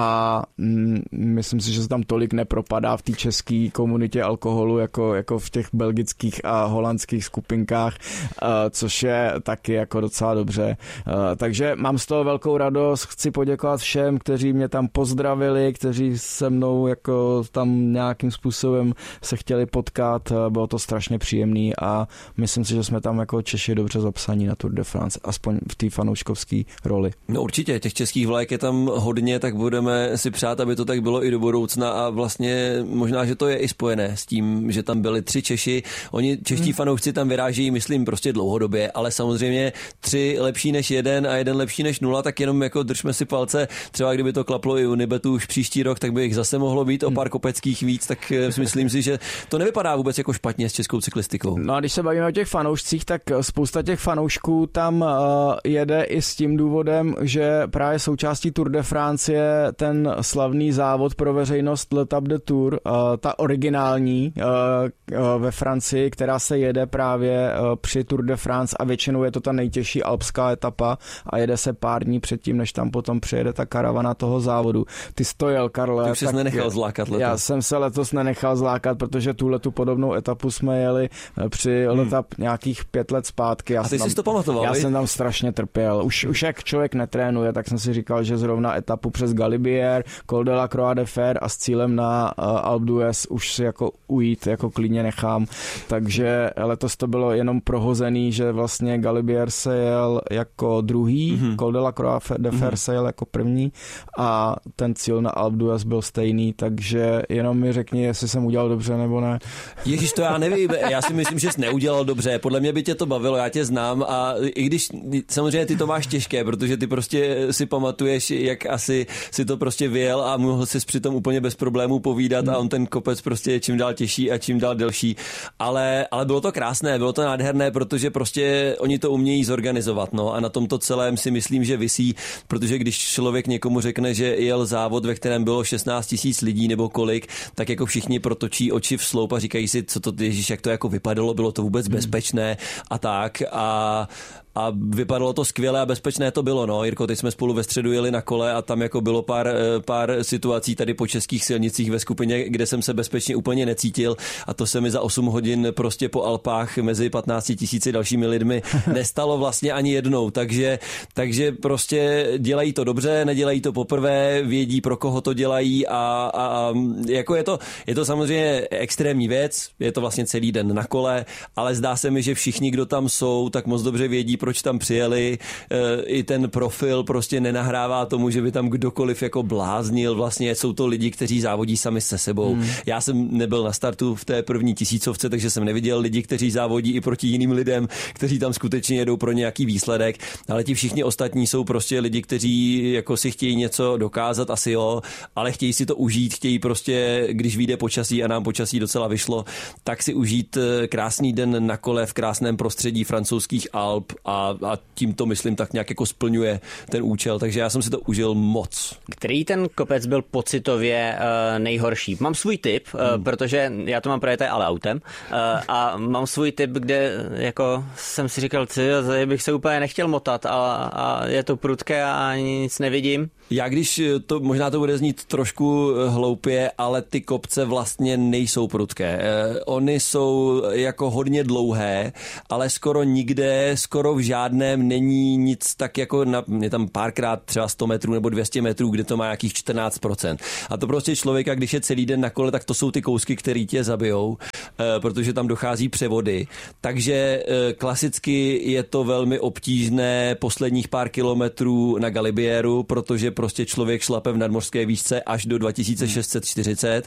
a mm, myslím si, že se tam tolik nepropadá v té české komunitě alkoholu, jako, jako v těch belgických a holandských skupinkách, uh, což je taky jako docela dobře. Uh, takže mám z toho velkou radost, chci poděkovat všem, kteří mě tam pozdravili, kteří se mnou jako tam nějakým způsobem se chtěli potkat, bylo to strašně příjemný a myslím si, že jsme tam jako Češi dobře zapsaní na Tour de France, aspoň v té fanouškovské roli. No určitě, těch českých vlajek je tam hodně, tak budeme si přát, aby to tak bylo i do budoucna a vlastně možná, že to je i spojené s tím, že tam byli tři Češi, oni čeští hmm. fanoušci tam vyrážejí, myslím, prostě dlouhodobě, ale samozřejmě tři lepší než jeden a jeden lepší než nula, tak jenom jako držme si palce, třeba kdyby to klaplo i Unibetu už příští rok, tak by jich zase mohlo být o pár kopeckých víc, tak myslím si, že to nevypadá vůbec jako špatně s českou cyklistikou. No a když se bavíme o těch fanoušcích, tak spousta těch fanoušků tam uh, jede i s tím důvodem, že právě součástí Tour de France je ten slavný závod pro veřejnost L'Étape de Tour, uh, ta originální uh, uh, ve Francii, která se jede právě uh, při Tour de France a většinou je to ta nejtěžší alpská etapa a jede se pár dní předtím, než tam potom přijede ta karavana toho závodu. Ty stojel, Karle. Ty už jsi nenechal zlákat letos. Já jsem se letos nenechal zlákat, protože tuhle tu podobnou etapu jsme jeli při hmm. L'Étape nějakých pět let zpátky. Já a ty jsi tam, to pamatoval? Já vi? jsem tam strašně trpěl. Už, už jak člověk netrénuje, tak jsem si říkal, že zrovna etapu přes Galibier, Col de la Croix de Fer a s cílem na uh, Alpe d'Huez už si jako ujít, jako klidně nechám. Takže letos to bylo jenom prohozený, že vlastně Galibier se jel jako druhý, mm-hmm. Col de la Croix de Fer mm-hmm. se jel jako první a ten cíl na Alpe d'Huez byl stejný, takže jenom mi řekni, jestli jsem udělal dobře nebo ne. Ježíš, to já nevím, já si myslím, že jsi neudělal dobře, podle mě by tě to bavilo, já tě znám a i když samozřejmě ty to máš těžké, protože ty prostě si pamatuješ, jak asi si to prostě vyjel a mohl jsi přitom úplně bez problémů povídat hmm. a on ten kopec prostě je čím dál těžší a čím dál delší, ale, ale bylo to krásné, bylo to nádherné, protože prostě oni to umějí zorganizovat, no a na tomto celém si myslím, že visí, protože když člověk někomu řekne, že jel závod, ve kterém bylo šestnáct tisíc lidí nebo kolik, tak jako všichni protočí oči v sloup a říkají si, co to, ježiš, jak to jako vypadalo, bylo to vůbec bezpečné a tak a a vypadalo to skvěle a bezpečné to bylo, no. Jirko, teď jsme spolu ve středu jeli na kole a tam jako bylo pár, pár situací tady po českých silnicích ve skupině, kde jsem se bezpečně úplně necítil a to se mi za osm hodin prostě po Alpách mezi patnácti tisíci dalšími lidmi nestalo vlastně ani jednou, takže, takže prostě dělají to dobře, nedělají to poprvé, vědí, pro koho to dělají a, a, a jako je to, je to samozřejmě extrémní věc, je to vlastně celý den na kole, ale zdá se mi, že všichni, kdo tam jsou, tak moc dobře vědí, proč tam přijeli, i ten profil prostě nenahrává tomu, že by tam kdokoliv jako bláznil, vlastně jsou to lidi, kteří závodí sami se sebou. Hmm. Já jsem nebyl na startu v té první tisícovce, takže jsem neviděl lidi, kteří závodí i proti jiným lidem, kteří tam skutečně jedou pro nějaký výsledek, ale ti všichni ostatní jsou prostě lidi, kteří jako si chtějí něco dokázat, asi jo, ale chtějí si to užít, chtějí prostě, když vyjde počasí a nám počasí docela vyšlo, tak si užít krásný den na kole v krásném prostředí francouzských Alp a, a tím to myslím tak nějak jako splňuje ten účel, takže já jsem si to užil moc. Který ten kopec byl pocitově uh, nejhorší? Mám svůj tip, uh, hmm. protože já to mám projeté ale autem uh, a mám svůj tip, kde jako jsem si říkal, ty, bych se úplně nechtěl motat a, a je to prudké a nic nevidím. Já když to, možná to bude znít trošku hloupě, ale ty kopce vlastně nejsou prudké. Eh, Ony jsou jako hodně dlouhé, ale skoro nikde, skoro v žádném není nic tak jako, na, je tam párkrát třeba sto metrů nebo dvě stě metrů, kde to má nějakých čtrnáct procent. A to prostě člověka, když je celý den na kole, tak to jsou ty kousky, které tě zabijou, eh, protože tam dochází převody. Takže eh, klasicky je to velmi obtížné posledních pár kilometrů na Galibieru, protože prostě člověk šlape v nadmořské výšce až do dva tisíce šest set čtyřicet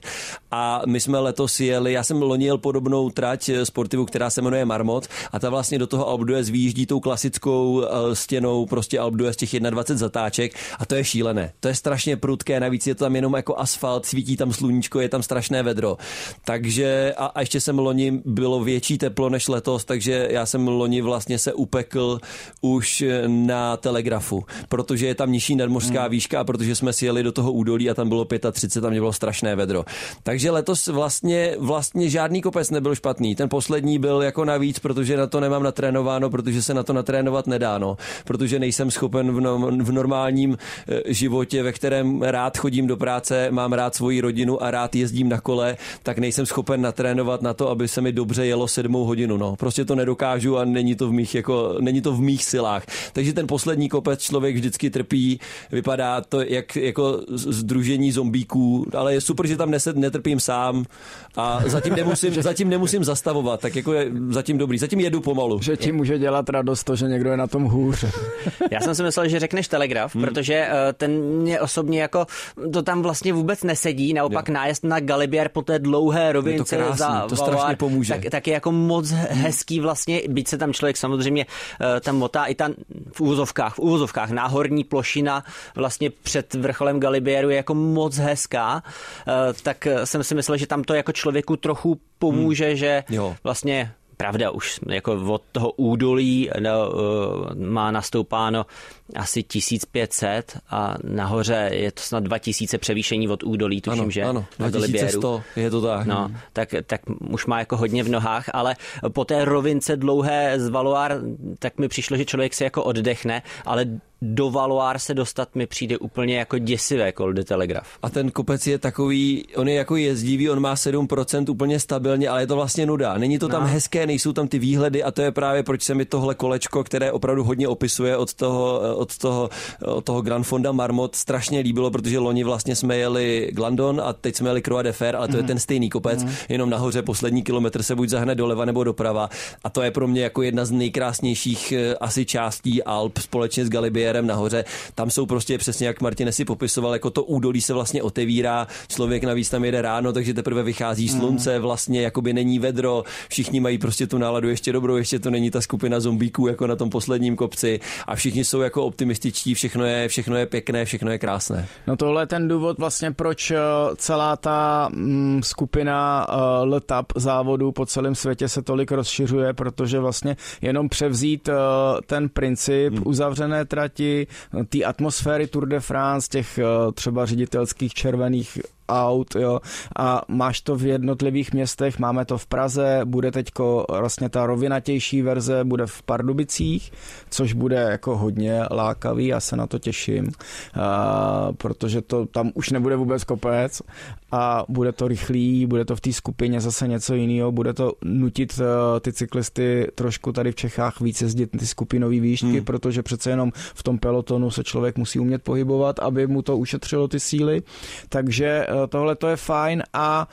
a my jsme letos jeli, já jsem loni jel podobnou trať sportivu, která se jmenuje Marmot a ta vlastně do toho Alpe d'Huez výjíždí tou klasickou stěnou prostě Alpe d'Huez těch dvacet jedna zatáček a to je šílené. To je strašně prudké, navíc je to tam jenom jako asfalt, svítí tam sluníčko, je tam strašné vedro. Takže a, a ještě jsem loni bylo větší teplo než letos, takže já jsem loni vlastně se upekl už na Telegrafu, protože je tam nižší nadmořská výška a protože jsme si jeli do toho údolí a tam bylo třicet pět, tam bylo strašné vedro. Takže letos vlastně, vlastně žádný kopec nebyl špatný. Ten poslední byl jako navíc, protože na to nemám natrénováno, protože se na to natrénovat nedá, no. Protože nejsem schopen v, no, v normálním životě, ve kterém rád chodím do práce, mám rád svoji rodinu a rád jezdím na kole, tak nejsem schopen natrénovat na to, aby se mi dobře jelo sedmou hodinu, no. Prostě to nedokážu a není to v mých, jako, není to v mých silách. Takže ten poslední kopec člověk vždycky trpí, vypadá to jak jako sdružení zombíků, ale je super, že tam neset, netrpím sám a zatím nemusím, zatím nemusím zastavovat, tak jako je zatím dobrý, zatím jedu pomalu. Že ti může dělat radost to, že někdo je na tom hůř. Já jsem si myslel, že řekneš Telegraf, hmm. protože ten mě osobně jako to tam vlastně vůbec nesedí, naopak jo. nájezd na Galibier po té dlouhé rovince to za to strašně pomůže. Tak, tak je jako moc hezký vlastně, byť se tam člověk samozřejmě tam motá i tam v úvozovkách, v úvozovkách náhorní plošina vlastně před vrcholem Galibieru je jako moc hezká, tak jsem si myslel, že tam to jako člověku trochu pomůže, hmm. že jo. vlastně pravda, už jako od toho údolí no, má nastoupáno asi tisíc pět set a nahoře je to snad dva tisíce převýšení od údolí, tuším, ano, že? Ano, dva tisíce sto, je to tak. No, tak, tak už má jako hodně v nohách, ale po té rovince dlouhé z Valoir, tak mi přišlo, že člověk se jako oddechne, ale do Valoir se dostat mi přijde úplně jako děsivé Col de Telegraf. A ten kopec je takový, on je jako jezdivý, on má sedm procent úplně stabilně, ale je to vlastně nuda. Není to tam no. hezké, nejsou tam ty výhledy a to je právě proč se mi tohle kolečko, které opravdu hodně opisuje od toho, od toho, od toho Grand Fonda Marmot strašně líbilo, protože loni vlastně jsme jeli Glandon a teď jsme jeli Croix de Fer, ale to mm. je ten stejný kopec, mm. jenom nahoře poslední kilometr se buď zahne doleva nebo doprava a to je pro mě jako jedna z nejkrásnějších asi částí Alp společně s Galibierem nahoře. Tam jsou prostě přesně, jak Martin si popisoval, jako to údolí se vlastně otevírá, člověk navíc tam jede ráno, takže teprve vychází slunce, vlastně jakoby není vedro, všichni mají prostě tu náladu ještě dobrou, ještě to není ta skupina zombíků jako na tom posledním kopci a všichni jsou jako optimističtí, všechno je, všechno je pěkné, všechno je krásné. No tohle je ten důvod vlastně, proč celá ta mm, skupina uh, letap závodů po celém světě se tolik rozšiřuje, protože vlastně jenom převzít uh, ten princip hmm. uzavřené trati, té atmosféry Tour de France, těch uh, třeba ředitelských červených aut, jo, a máš to v jednotlivých městech, máme to v Praze, bude teďko vlastně ta rovinatější verze, bude v Pardubicích, což bude jako hodně lákavý, já se na to těším, uh, protože to tam už nebude vůbec kopec a bude to rychlý, bude to v té skupině zase něco jiného, bude to nutit uh, ty cyklisty trošku tady v Čechách víc jezdit ty skupinové výšky, hmm. protože přece jenom v tom pelotonu se člověk musí umět pohybovat, aby mu to ušetřilo ty síly, takže uh, tohle to je fajn a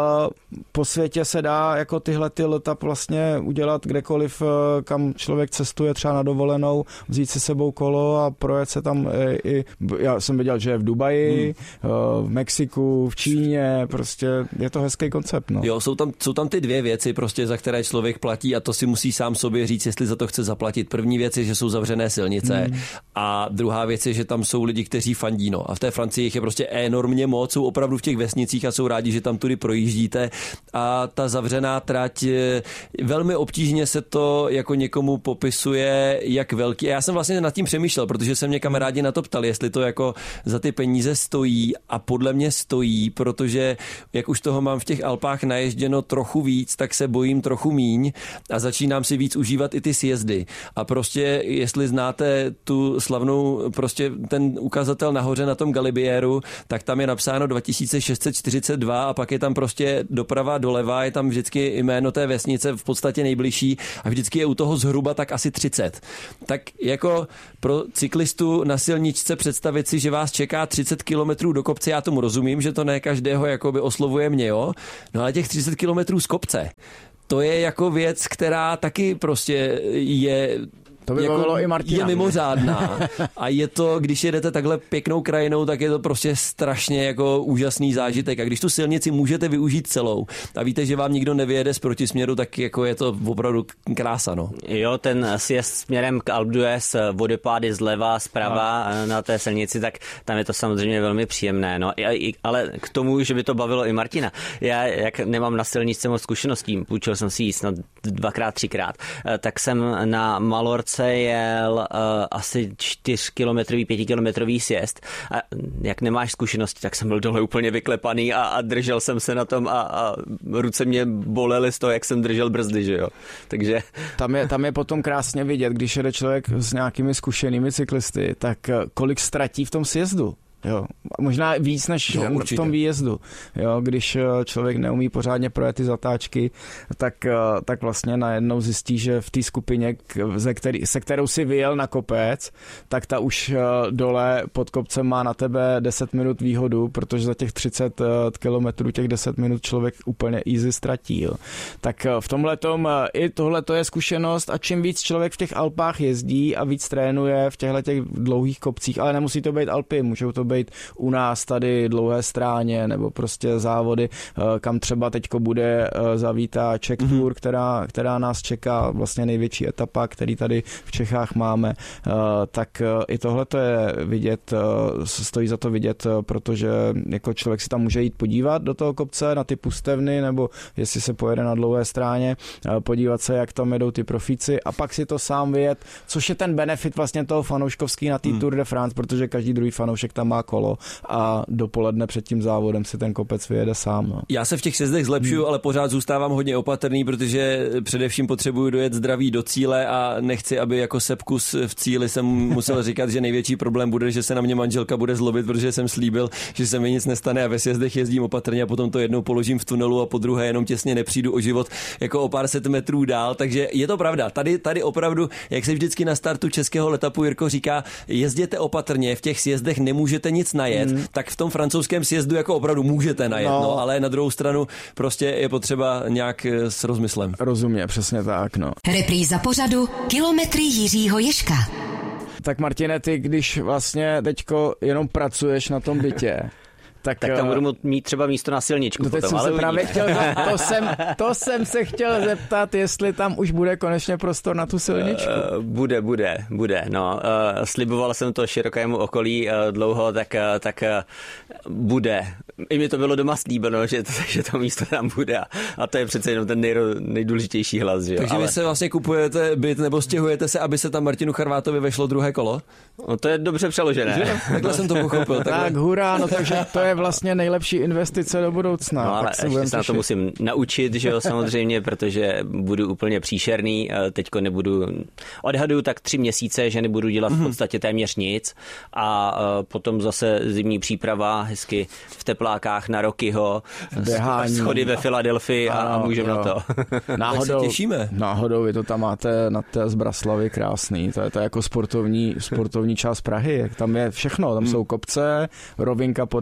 po světě se dá jako tyhle ty leta vlastně udělat kdekoliv, kam člověk cestuje třeba na dovolenou, vzít si sebou kolo a projet se tam i, já jsem viděl, že je v Dubaji, hmm. v Mexiku, v Číně, prostě je to hezký koncept. No. Jo, jsou tam, jsou tam ty dvě věci, prostě, za které člověk platí a to si musí sám sobě říct, jestli za to chce zaplatit. První věc je, že jsou zavřené silnice hmm. a druhá věc je, že tam jsou lidi, kteří fandí. No. A v té Francii jich je prostě enormně moc, jsou opravdu v těch vesnicích a jsou rádi, že tam tudy projíždíte a ta zavřená trať, velmi obtížně se to jako někomu popisuje, jak velký. Já jsem vlastně nad tím přemýšlel, protože se mě kamarádi na to ptali, jestli to jako za ty peníze stojí a podle mě stojí, protože jak už toho mám v těch Alpách naježděno trochu víc, tak se bojím trochu míň a začínám si víc užívat i ty sjezdy. A prostě, jestli znáte tu slavnou, prostě ten ukazatel nahoře na tom Galibieru, tak tam je napsáno dva tisíce šest set čtyřicet dva a pak je tam prostě doprava doleva, je tam vždycky jméno té vesnice v podstatě nejbližší a vždycky je u toho zhruba tak asi třicet. Tak jako pro cyklistu na silničce představit si, že vás čeká třicet kilometrů do kopce, já tomu rozumím, že to ne každého jakoby oslovuje mě, jo? No ale těch třicet kilometrů z kopce, to je jako věc, která taky prostě je... To by jako i Martina. Je mimořádná. A je to, když jedete takhle pěknou krajinou, tak je to prostě strašně jako úžasný zážitek. A když tu silnici můžete využít celou a víte, že vám nikdo nevyjede z protisměru, tak jako je to opravdu krása, no. Jo, ten sjezd směrem k Alpe d'Huez, vodopády zleva, zprava no. na té silnici, tak tam je to samozřejmě velmi příjemné. No. Ale k tomu, že by to bavilo i Martina. Já, jak nemám na silnici moc zkušeností, půjčil jsem si jí snad dvakrát, třikrát, tak jsem na Malorce jel uh, asi čtyřkilometrový, pětikilometrový sjezd a jak nemáš zkušenosti, tak jsem byl dole úplně vyklepaný a, a držel jsem se na tom a, a ruce mě bolely z toho, jak jsem držel brzdy, že jo. Takže... Tam je, tam je potom krásně vidět, když jede člověk s nějakými zkušenými cyklisty, tak kolik ztratí v tom sjezdu. Jo, možná víc než no, v tom výjezdu. Jo, když člověk neumí pořádně projet ty zatáčky, tak, tak vlastně najednou zjistí, že v té skupině, ze který, se kterou si vyjel na kopec, tak ta už dole pod kopcem má na tebe deset minut výhodu, protože za těch třicet kilometrů těch deset minut člověk úplně easy ztratí. Jo. Tak v tomhletom i tohleto je zkušenost a čím víc člověk v těch Alpách jezdí a víc trénuje v těchto těch dlouhých kopcích, ale nemusí to být Alpy, můžou to být u nás tady Dlouhé Stráně nebo prostě závody, kam třeba teďko bude zavítá Czech Tour, mm-hmm. která, která nás čeká, vlastně největší etapa, který tady v Čechách máme, tak i tohle to je vidět, stojí za to vidět, protože jako člověk si tam může jít podívat do toho kopce na ty pustevny, nebo jestli se pojede na Dlouhé Stráně, podívat se, jak tam jedou ty profíci a pak si to sám vyjet, což je ten benefit vlastně toho fanouškovský na té mm. Tour de France, protože každý druhý fanoušek tam má kolo a dopoledne před tím závodem si ten kopec vyjede sám. No. Já se v těch sjezdech zlepšuju, hmm. ale pořád zůstávám hodně opatrný, protože především potřebuju dojet zdraví do cíle a nechci, aby jako sepkus v cíli jsem musel říkat, že největší problém bude, že se na mě manželka bude zlobit, protože jsem slíbil, že se mi nic nestane a ve sjezdech jezdím opatrně a potom to jednou položím v tunelu a po druhé jenom těsně nepřijdu o život jako o pár set metrů dál, takže je to pravda. Tady, tady opravdu, jak se vždycky na startu českého letapu Jirko říká, jezděte opatrně, v těch sjezdech nemůžete nic najet, mm. tak v tom francouzském sjezdu jako opravdu můžete najet, no. no, ale na druhou stranu prostě je potřeba nějak s rozmyslem. Rozumně, přesně tak, no. Repríza pořadu Kilometry Jiřího Ježka. Tak Martine, ty když vlastně teďko jenom pracuješ na tom bytě, Tak, tak tam budu mít třeba místo na silničku. To, potom, jsem ale se právě chtěl, to, jsem, to jsem se chtěl zeptat, jestli tam už bude konečně prostor na tu silničku. Uh, bude, bude, bude. No, uh, sliboval jsem to širokému okolí uh, dlouho, tak, uh, tak uh, bude. I mi to bylo doma slíbeno, že, že to místo tam bude a to je přece jenom ten nejro, nejdůležitější hlas. Že? Takže ale... vy se vlastně kupujete byt nebo stěhujete se, aby se tam Martinu Charvátovi vešlo druhé kolo? No, to je dobře přeložené. Že? Takhle jsem to pochopil. Takhle. Tak hurá, no takže to je vlastně nejlepší investice do budoucna. No ale se ještě se na to musím naučit, že jo, samozřejmě, protože budu úplně příšerný, teďko nebudu, odhaduju tak tři měsíce, že nebudu dělat v podstatě téměř nic a potom zase zimní příprava, hezky v teplákách na Rockyho, běhání, schody ve Filadelfii a, a můžeme na to. Náhodou, tak se těšíme. Náhodou, vy to tam máte na té Zbraslavy krásný, to je to jako sportovní, sportovní část Prahy, tam je všechno, tam jsou kopce, rovinka podél Vltavy,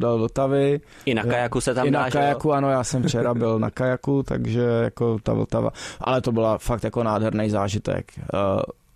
Vltavy. I na kajaku se tam I dá, na že kajaku, jo? ano, já jsem včera byl na kajaku, takže jako ta Vltava, ale to byla fakt jako nádherný zážitek. Uh,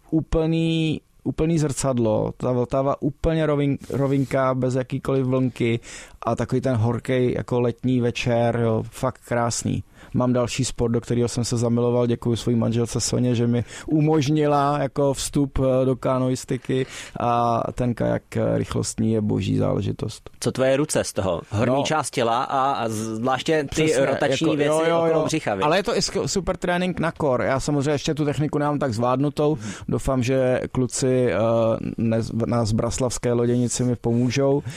úplný úplný zrcadlo, ta Vltava úplně rovin, rovinka, bez jakýkoliv vlnky a takový ten horký jako letní večer, jo, fakt krásný. Mám další sport, do kterého jsem se zamiloval, děkuji své manželce Soně, že mi umožnila jako vstup do kanoistiky a ten kajak rychlostní je boží záležitost. Co tvoje ruce z toho? Horní no, část těla a zvláště ty přesně, rotační jako, věci jo, jo, okolo břicha. Víc. Ale je to i super trénink na core. Já samozřejmě ještě tu techniku nemám tak zvládnutou. Hmm. Doufám, že kluci uh, na Zbraslavské loděnici mi pomůžou, uh,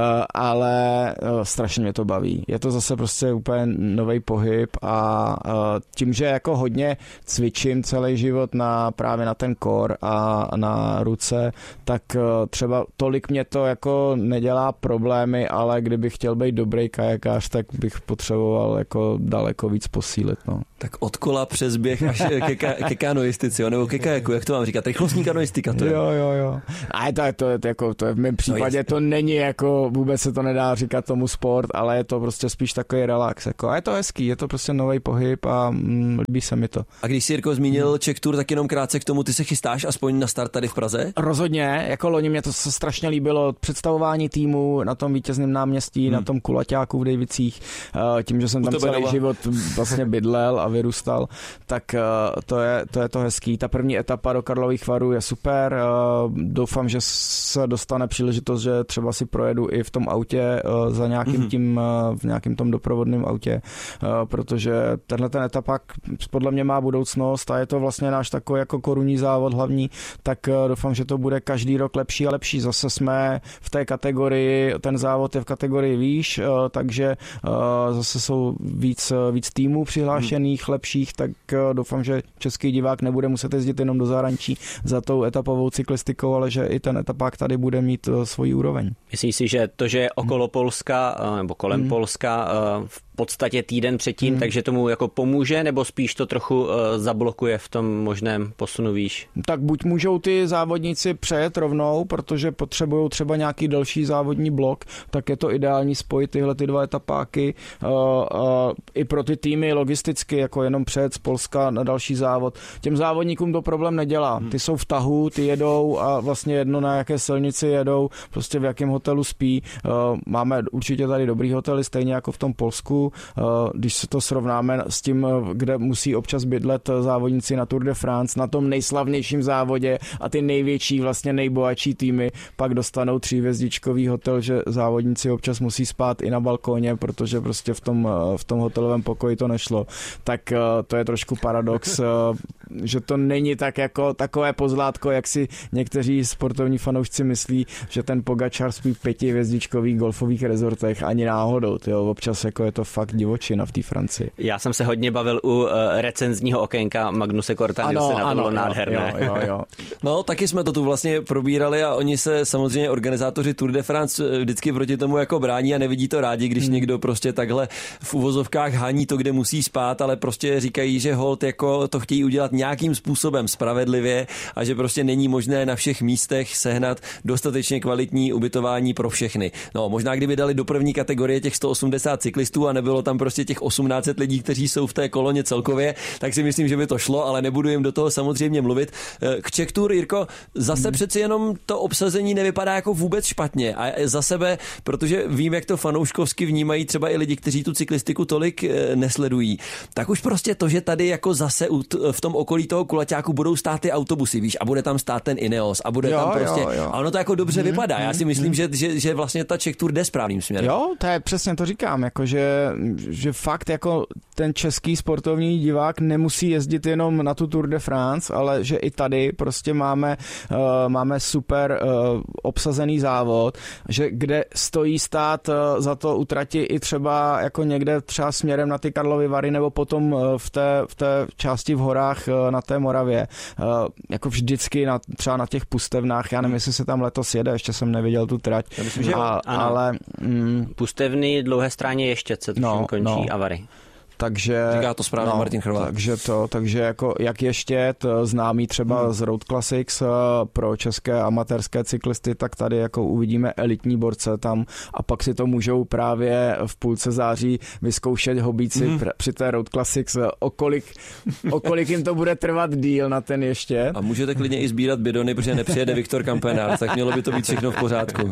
ale uh, strašně mě to baví. Je to zase prostě úplně nový pohyb a tím, že jako hodně cvičím celý život na, právě na ten core a na ruce, tak třeba tolik mě to jako nedělá problémy, ale kdybych chtěl být dobrý kajakář, tak bych potřeboval jako daleko víc posílit. No. Tak od kola přes běh až ke, ka, ke kanoistici, jo? Nebo ke kajaku, jak to mám říkat? Rychlostní kanoistika to je. Jo, jo, jo. A to je, to je, to jako, to je v mém případě, no to není jako, vůbec se to nedá říkat tomu sport, ale je to prostě spíš takový relax. Jako, a je to hezký, je to prostě nový pohyb a mm, líbí se mi to. A když jsi, Jirko, zmínil hmm. Czech Tour, tak jenom krátce k tomu, ty se chystáš aspoň na start tady v Praze? Rozhodně, jako loni mě to se strašně líbilo, představování týmu na tom vítězném náměstí, hmm. na tom kulaťáku v Dejvicích, tím, že jsem tam celý doma. život vlastně bydlel a vyrůstal, tak to je, to je to hezký. Ta první etapa do Karlových Varů je super, doufám, že se dostane příležitost, že třeba si projedu i v tom autě za nějakým hmm. tím, v nějakým tom doprovodném autě, protože tenhle ten etapák podle mě má budoucnost a je to vlastně náš takový jako korunní závod hlavní, tak doufám, že to bude každý rok lepší a lepší. Zase jsme v té kategorii, ten závod je v kategorii výš, takže zase jsou víc, víc týmů přihlášených, hmm. lepších, tak doufám, že český divák nebude muset jezdit jenom do zahraničí za tou etapovou cyklistikou, ale že i ten etapák tady bude mít svoji úroveň. Myslíš si, že to, že je okolo Polska nebo kolem hmm. Polska v podstatě týden předtím, hmm. takže tomu jako pomůže, nebo spíš to trochu uh, zablokuje v tom možném posunu výš? Tak buď můžou ty závodníci přejet rovnou, protože potřebují třeba nějaký další závodní blok, tak je to ideální spojit tyhle ty dva etapáky uh, uh, i pro ty týmy logisticky, jako jenom přejet z Polska na další závod. Těm závodníkům to problém nedělá. Ty jsou v tahu, ty jedou a vlastně jedno na jaké silnici jedou, prostě v jakém hotelu spí. Uh, máme určitě tady dobrý hotely, stejně jako v tom Polsku. Když se to srovnáme s tím, kde musí občas bydlet závodníci na Tour de France, na tom nejslavnějším závodě a ty největší, vlastně nejbohatší týmy pak dostanou tříhvězdičkový hotel, že závodníci občas musí spát i na balkóně, protože prostě v tom, v tom hotelovém pokoji to nešlo. Tak to je trošku paradox, že to není tak jako takové pozlátko, jak si někteří sportovní fanoušci myslí, že ten Pogačar spí v pětihvězdičkových golfových rezortech, ani náhodou. Tyjo, občas jako je to fakt divočina v té Francii. Já jsem se hodně bavil u uh, recenzního okénka Magnuse Korta Nilsena, to bylo nádherné. Jo, jo, jo. No, taky jsme to tu vlastně probírali a oni se samozřejmě organizátoři Tour de France vždycky proti tomu jako brání a nevidí to rádi, když hmm. někdo prostě takhle v uvozovkách hání to, kde musí spát, ale prostě říkají, že hold jako to chtějí udělat nějakým způsobem spravedlivě a že prostě není možné na všech místech sehnat dostatečně kvalitní ubytování pro všechny. No, možná kdyby dali do první kategorie těch sto osmdesát cyklistů a nebylo tam prostě těch osmnáct set lidí, kteří jsou v té koloně celkově, tak si myslím, že by to šlo, ale nebudu jim do toho samozřejmě mluvit. K Czech Tour, Jirko, zase hmm. přeci jenom to obsazení nevypadá jako vůbec špatně a za sebe, protože vím, jak to fanouškovsky vnímají třeba i lidi, kteří tu cyklistiku tolik nesledují. Tak už prostě to, že tady jako zase v tom okolí toho kulaťáku budou stát ty autobusy, víš, a bude tam stát ten Ineos a bude jo, tam prostě, jo, jo. a ono to jako dobře hmm. vypadá. Já si myslím, hmm. že, že, že vlastně ta Czech Tour jde správným směrem. Jo, to je přesně to říkám, jakože že fakt jako ten český sportovní divák nemusí jezdit jenom na tu Tour de France, ale že i tady prostě máme, uh, máme super uh, obsazený závod, že kde stojí stát uh, za to utrati i třeba jako někde třeba směrem na ty Karlovy Vary nebo potom uh, v, té, v té části v horách uh, na té Moravě. Uh, jako vždycky na, třeba na těch pustevnách, já nevím, jestli se tam letos jede, ještě jsem neviděl tu trať. Já myslím, že a, ale mm, Pustevny, Dlouhé Stráně ještě, co to no, končí no. Avary. takže... Říká to správně no, Martin Chrovat. Takže to, takže jako jak ještě to známý třeba hmm. z Road Classics pro české amatérské cyklisty, tak tady jako uvidíme elitní borce tam a pak si to můžou právě v půlce září vyzkoušet hobíci hmm. při té Road Classics, o kolik, o kolik jim to bude trvat díl na ten ještě. A můžete klidně i sbírat bidony, protože nepřijede Viktor Kampenár, tak mělo by to být všechno v pořádku.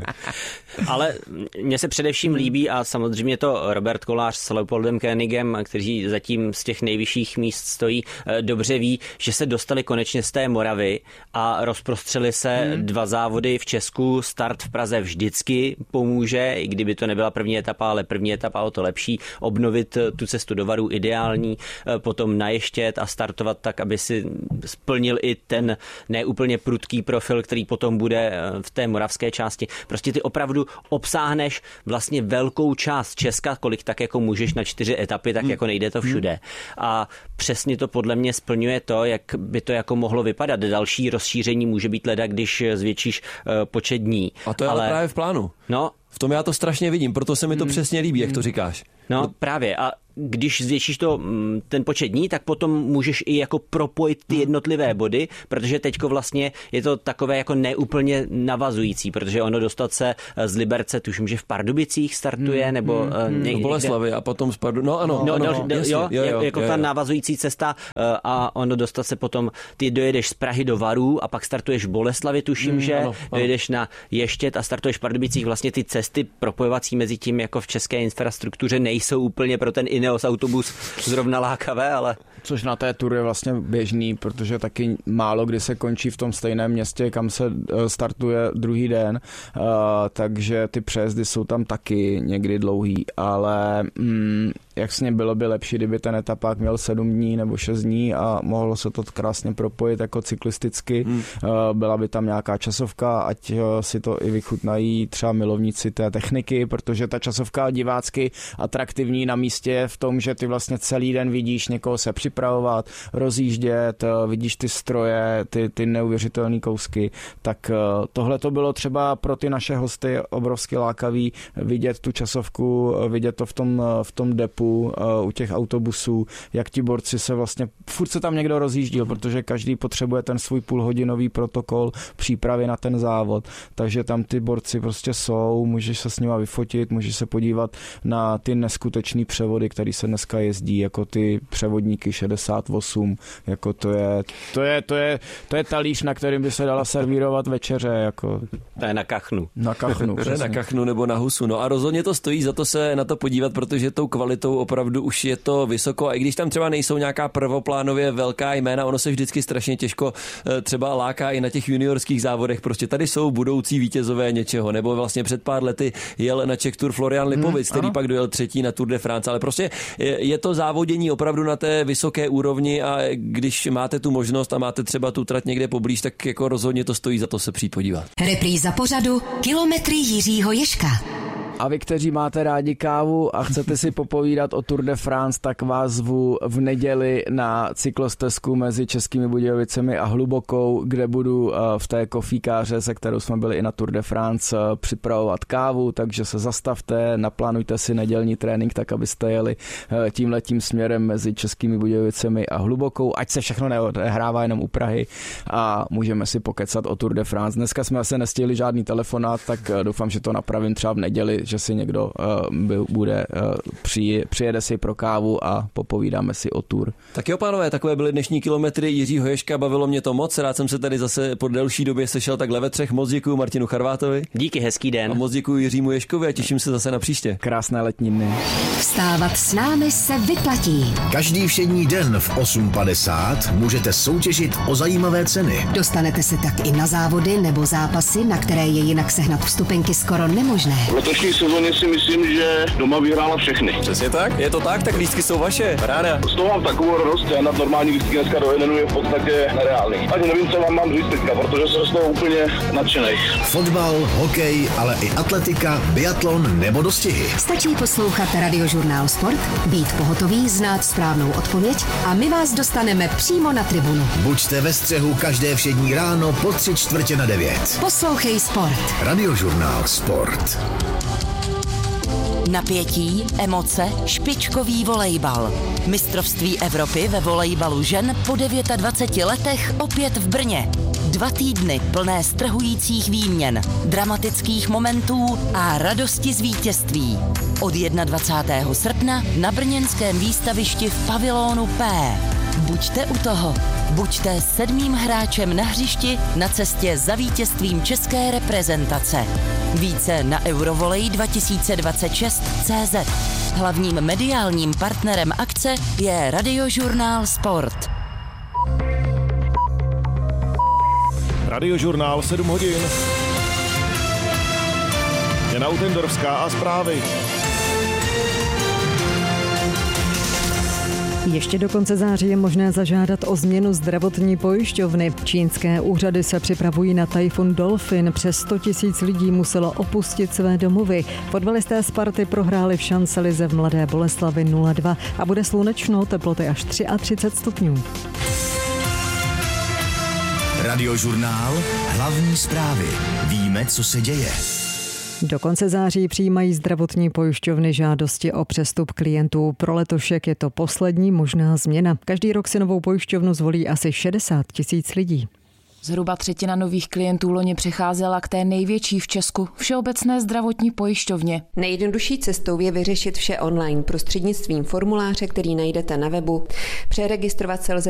Ale mně se především líbí a samozřejmě to Robert Kolář s Leopoldem Koenigem, kteří zatím z těch nejvyšších míst stojí, dobře ví, že se dostali konečně z té Moravy a rozprostřeli se hmm. dva závody v Česku. Start v Praze vždycky pomůže, i kdyby to nebyla první etapa, ale první etapa o to lepší. Obnovit tu cestu do Varů ideální, potom naještět a startovat tak, aby si splnil i ten neúplně prudký profil, který potom bude v té moravské části. Prostě ty opravdu obsáhneš vlastně velkou část Česka, kolik tak jako můžeš na čtyři etapy, tak jako nejde to všude. A přesně to podle mě splňuje to, jak by to jako mohlo vypadat. Další rozšíření může být leda, když zvětšíš uh, počet dní. A to je ale, ale právě v plánu. No, v tom já to strašně vidím, proto se mi to mm, přesně líbí, jak to říkáš. No Pro... právě a když zvětšíš to, ten počet dní, tak potom můžeš i jako propojit ty jednotlivé body, protože teďko vlastně je to takové jako neúplně navazující, protože ono dostat se z Liberce, tuším, že v Pardubicích startuje, hmm, nebo hmm, někde... Boleslavy a potom z Pardu... No ano, no, ano, no, no, jasně, jo, jo, jo, jako jo, ta jo. navazující cesta a ono dostat se potom, ty dojedeš z Prahy do Varů a pak startuješ v Boleslavě, tuším, hmm, že ano, ano. dojedeš na Ještěd a startuješ v Pardubicích. Vlastně ty cesty propojovací mezi tím jako v české infrastruktuře nejsou úplně pro ten Ineos autobus zrovna lákavé, ale... Což na té turu je vlastně běžný, protože taky málo kdy se končí v tom stejném městě, kam se startuje druhý den, uh, takže ty přejezdy jsou tam taky někdy dlouhý, ale mm, jasně bylo by lepší, kdyby ten etapák měl sedm dní nebo šest dní a mohlo se to krásně propojit jako cyklisticky. Hmm. Uh, byla by tam nějaká časovka, ať uh, si to i vychutnají třeba milovníci té techniky, protože ta časovka divácky atraktivní na místě v tom, že ty vlastně celý den vidíš někoho se připravovat, rozjíždět, vidíš ty stroje, ty, ty neuvěřitelné kousky, tak tohle to bylo třeba pro ty naše hosty obrovsky lákavý vidět tu časovku, vidět to v tom, v tom depu, u těch autobusů, jak ti borci se vlastně, furt se tam někdo rozjíždil, protože každý potřebuje ten svůj půlhodinový protokol přípravy na ten závod, takže tam ty borci prostě jsou, můžeš se s nima vyfotit, můžeš se podívat na ty neskutečný převody, který se dneska jezdí, jako ty převodníky šedesát osm, jako to je, to je, to je, to je talíř, na kterým by se dala servírovat večeře, jako. To je na kachnu. Na kachnu. na kachnu nebo na husu, no a rozhodně to stojí za to se na to podívat, protože tou kvalitou opravdu už je to vysoko, a i když tam třeba nejsou nějaká prvoplánově velká jména, ono se vždycky strašně těžko třeba láká i na těch juniorských závodech, prostě tady jsou budoucí vítězové něčeho, nebo vlastně před pár lety jel na Czech Tour Florian Lipovic, hmm, který ano. pak dojel třetí na Tour de France, ale prostě je, je to závodění opravdu na té vysoké úrovni a když máte tu možnost a máte třeba tu trať někde poblíž, tak jako rozhodně to stojí za to se přijít podívat. Repríza pořadu Kilometry Jiřího Ježka. A vy, kteří máte rádi kávu a chcete si popovídat o Tour de France, tak vás zvu v neděli na cyklostezku mezi Českými Budějovicemi a Hlubokou, kde budu v té kofíkáře, se kterou jsme byli i na Tour de France, připravovat kávu, takže se zastavte, naplánujte si nedělní trénink, tak abyste jeli tímhletím směrem mezi Českými Budějovicemi a Hlubokou, ať se všechno neodehrává jenom u Prahy a můžeme si pokecat o Tour de France. Dneska jsme se nestihli žádný telefonát, tak doufám, že to napravím třeba v neděli, že si někdo uh, bude, uh, přijde, přijede si pro kávu a popovídáme si o Tour. Tak jo, pánové, takové byly dnešní kilometry Jiřího Ježka, bavilo mě to moc, rád jsem se tady zase po delší době sešel takhle ve třech, moc děkuju Martinu Charvátovi. Díky, hezký den. A moc děkuju Jiřímu Ježkovi a těším se zase na příště. Krásné letní dny. Vstávat s námi se vyplatí. Každý všední den v osm padesát můžete soutěžit o zajímavé ceny. Dostanete se tak i na závody nebo zápasy, na které je jinak sehnat vstupenky skoro nemožné. Letošní sezóně si myslím, že doma vyhrála všechny. Přesně tak, je to tak, tak lístky jsou vaše, ráda. Z toho mám takovou radost, já na normální lístky dneska do jednu je v podstatě nereálný. Ani nevím, co vám mám říct teďka, protože jsem z toho úplně nadšenej. Fotbal, hokej, ale i atletika, biatlon nebo dostihy. Stačí poslouchat Radiožurnál Sport, být pohotový, znát správnou odpověď a my vás dostaneme přímo na tribunu. Buďte ve střehu každé všední ráno po tři čtvrtě na devět. Poslouchej Sport. Radiožurnál Sport. Napětí, emoce, špičkový volejbal. Mistrovství Evropy ve volejbalu žen po dvaceti devíti letech opět v Brně. Dva týdny plné strhujících výměn, dramatických momentů a radosti z vítězství. Od dvacátého prvního srpna na brněnském výstavišti v pavilonu P. Buďte u toho. Buďte sedmým hráčem na hřišti na cestě za vítězstvím české reprezentace. Více na eurovolej dva tisíce dvacet šest tečka cé zet. Hlavním mediálním partnerem akce je Radiožurnál Sport. Radiožurnál sedm hodin. Jana Utendorská a zprávy. Ještě do konce září je možné zažádat o změnu zdravotní pojišťovny. Čínské úřady se připravují na tajfun Dolphin. Přes sto tisíc lidí muselo opustit své domovy. Fotbalisté Sparty prohráli v šancelize v Mladé Boleslavi nula dva a bude slunečno, teploty až třiatřicet stupňů. Radiožurnál, hlavní zprávy. Víme, co se děje. Do konce září přijímají zdravotní pojišťovny žádosti o přestup klientů. Pro letošek je to poslední možná změna. Každý rok si novou pojišťovnu zvolí asi šedesát tisíc lidí. Zhruba třetina nových klientů loni přicházela k té největší v Česku, Všeobecné zdravotní pojišťovně. Nejjednodušší cestou je vyřešit vše online prostřednictvím formuláře, který najdete na webu. Přeregistrovat se lze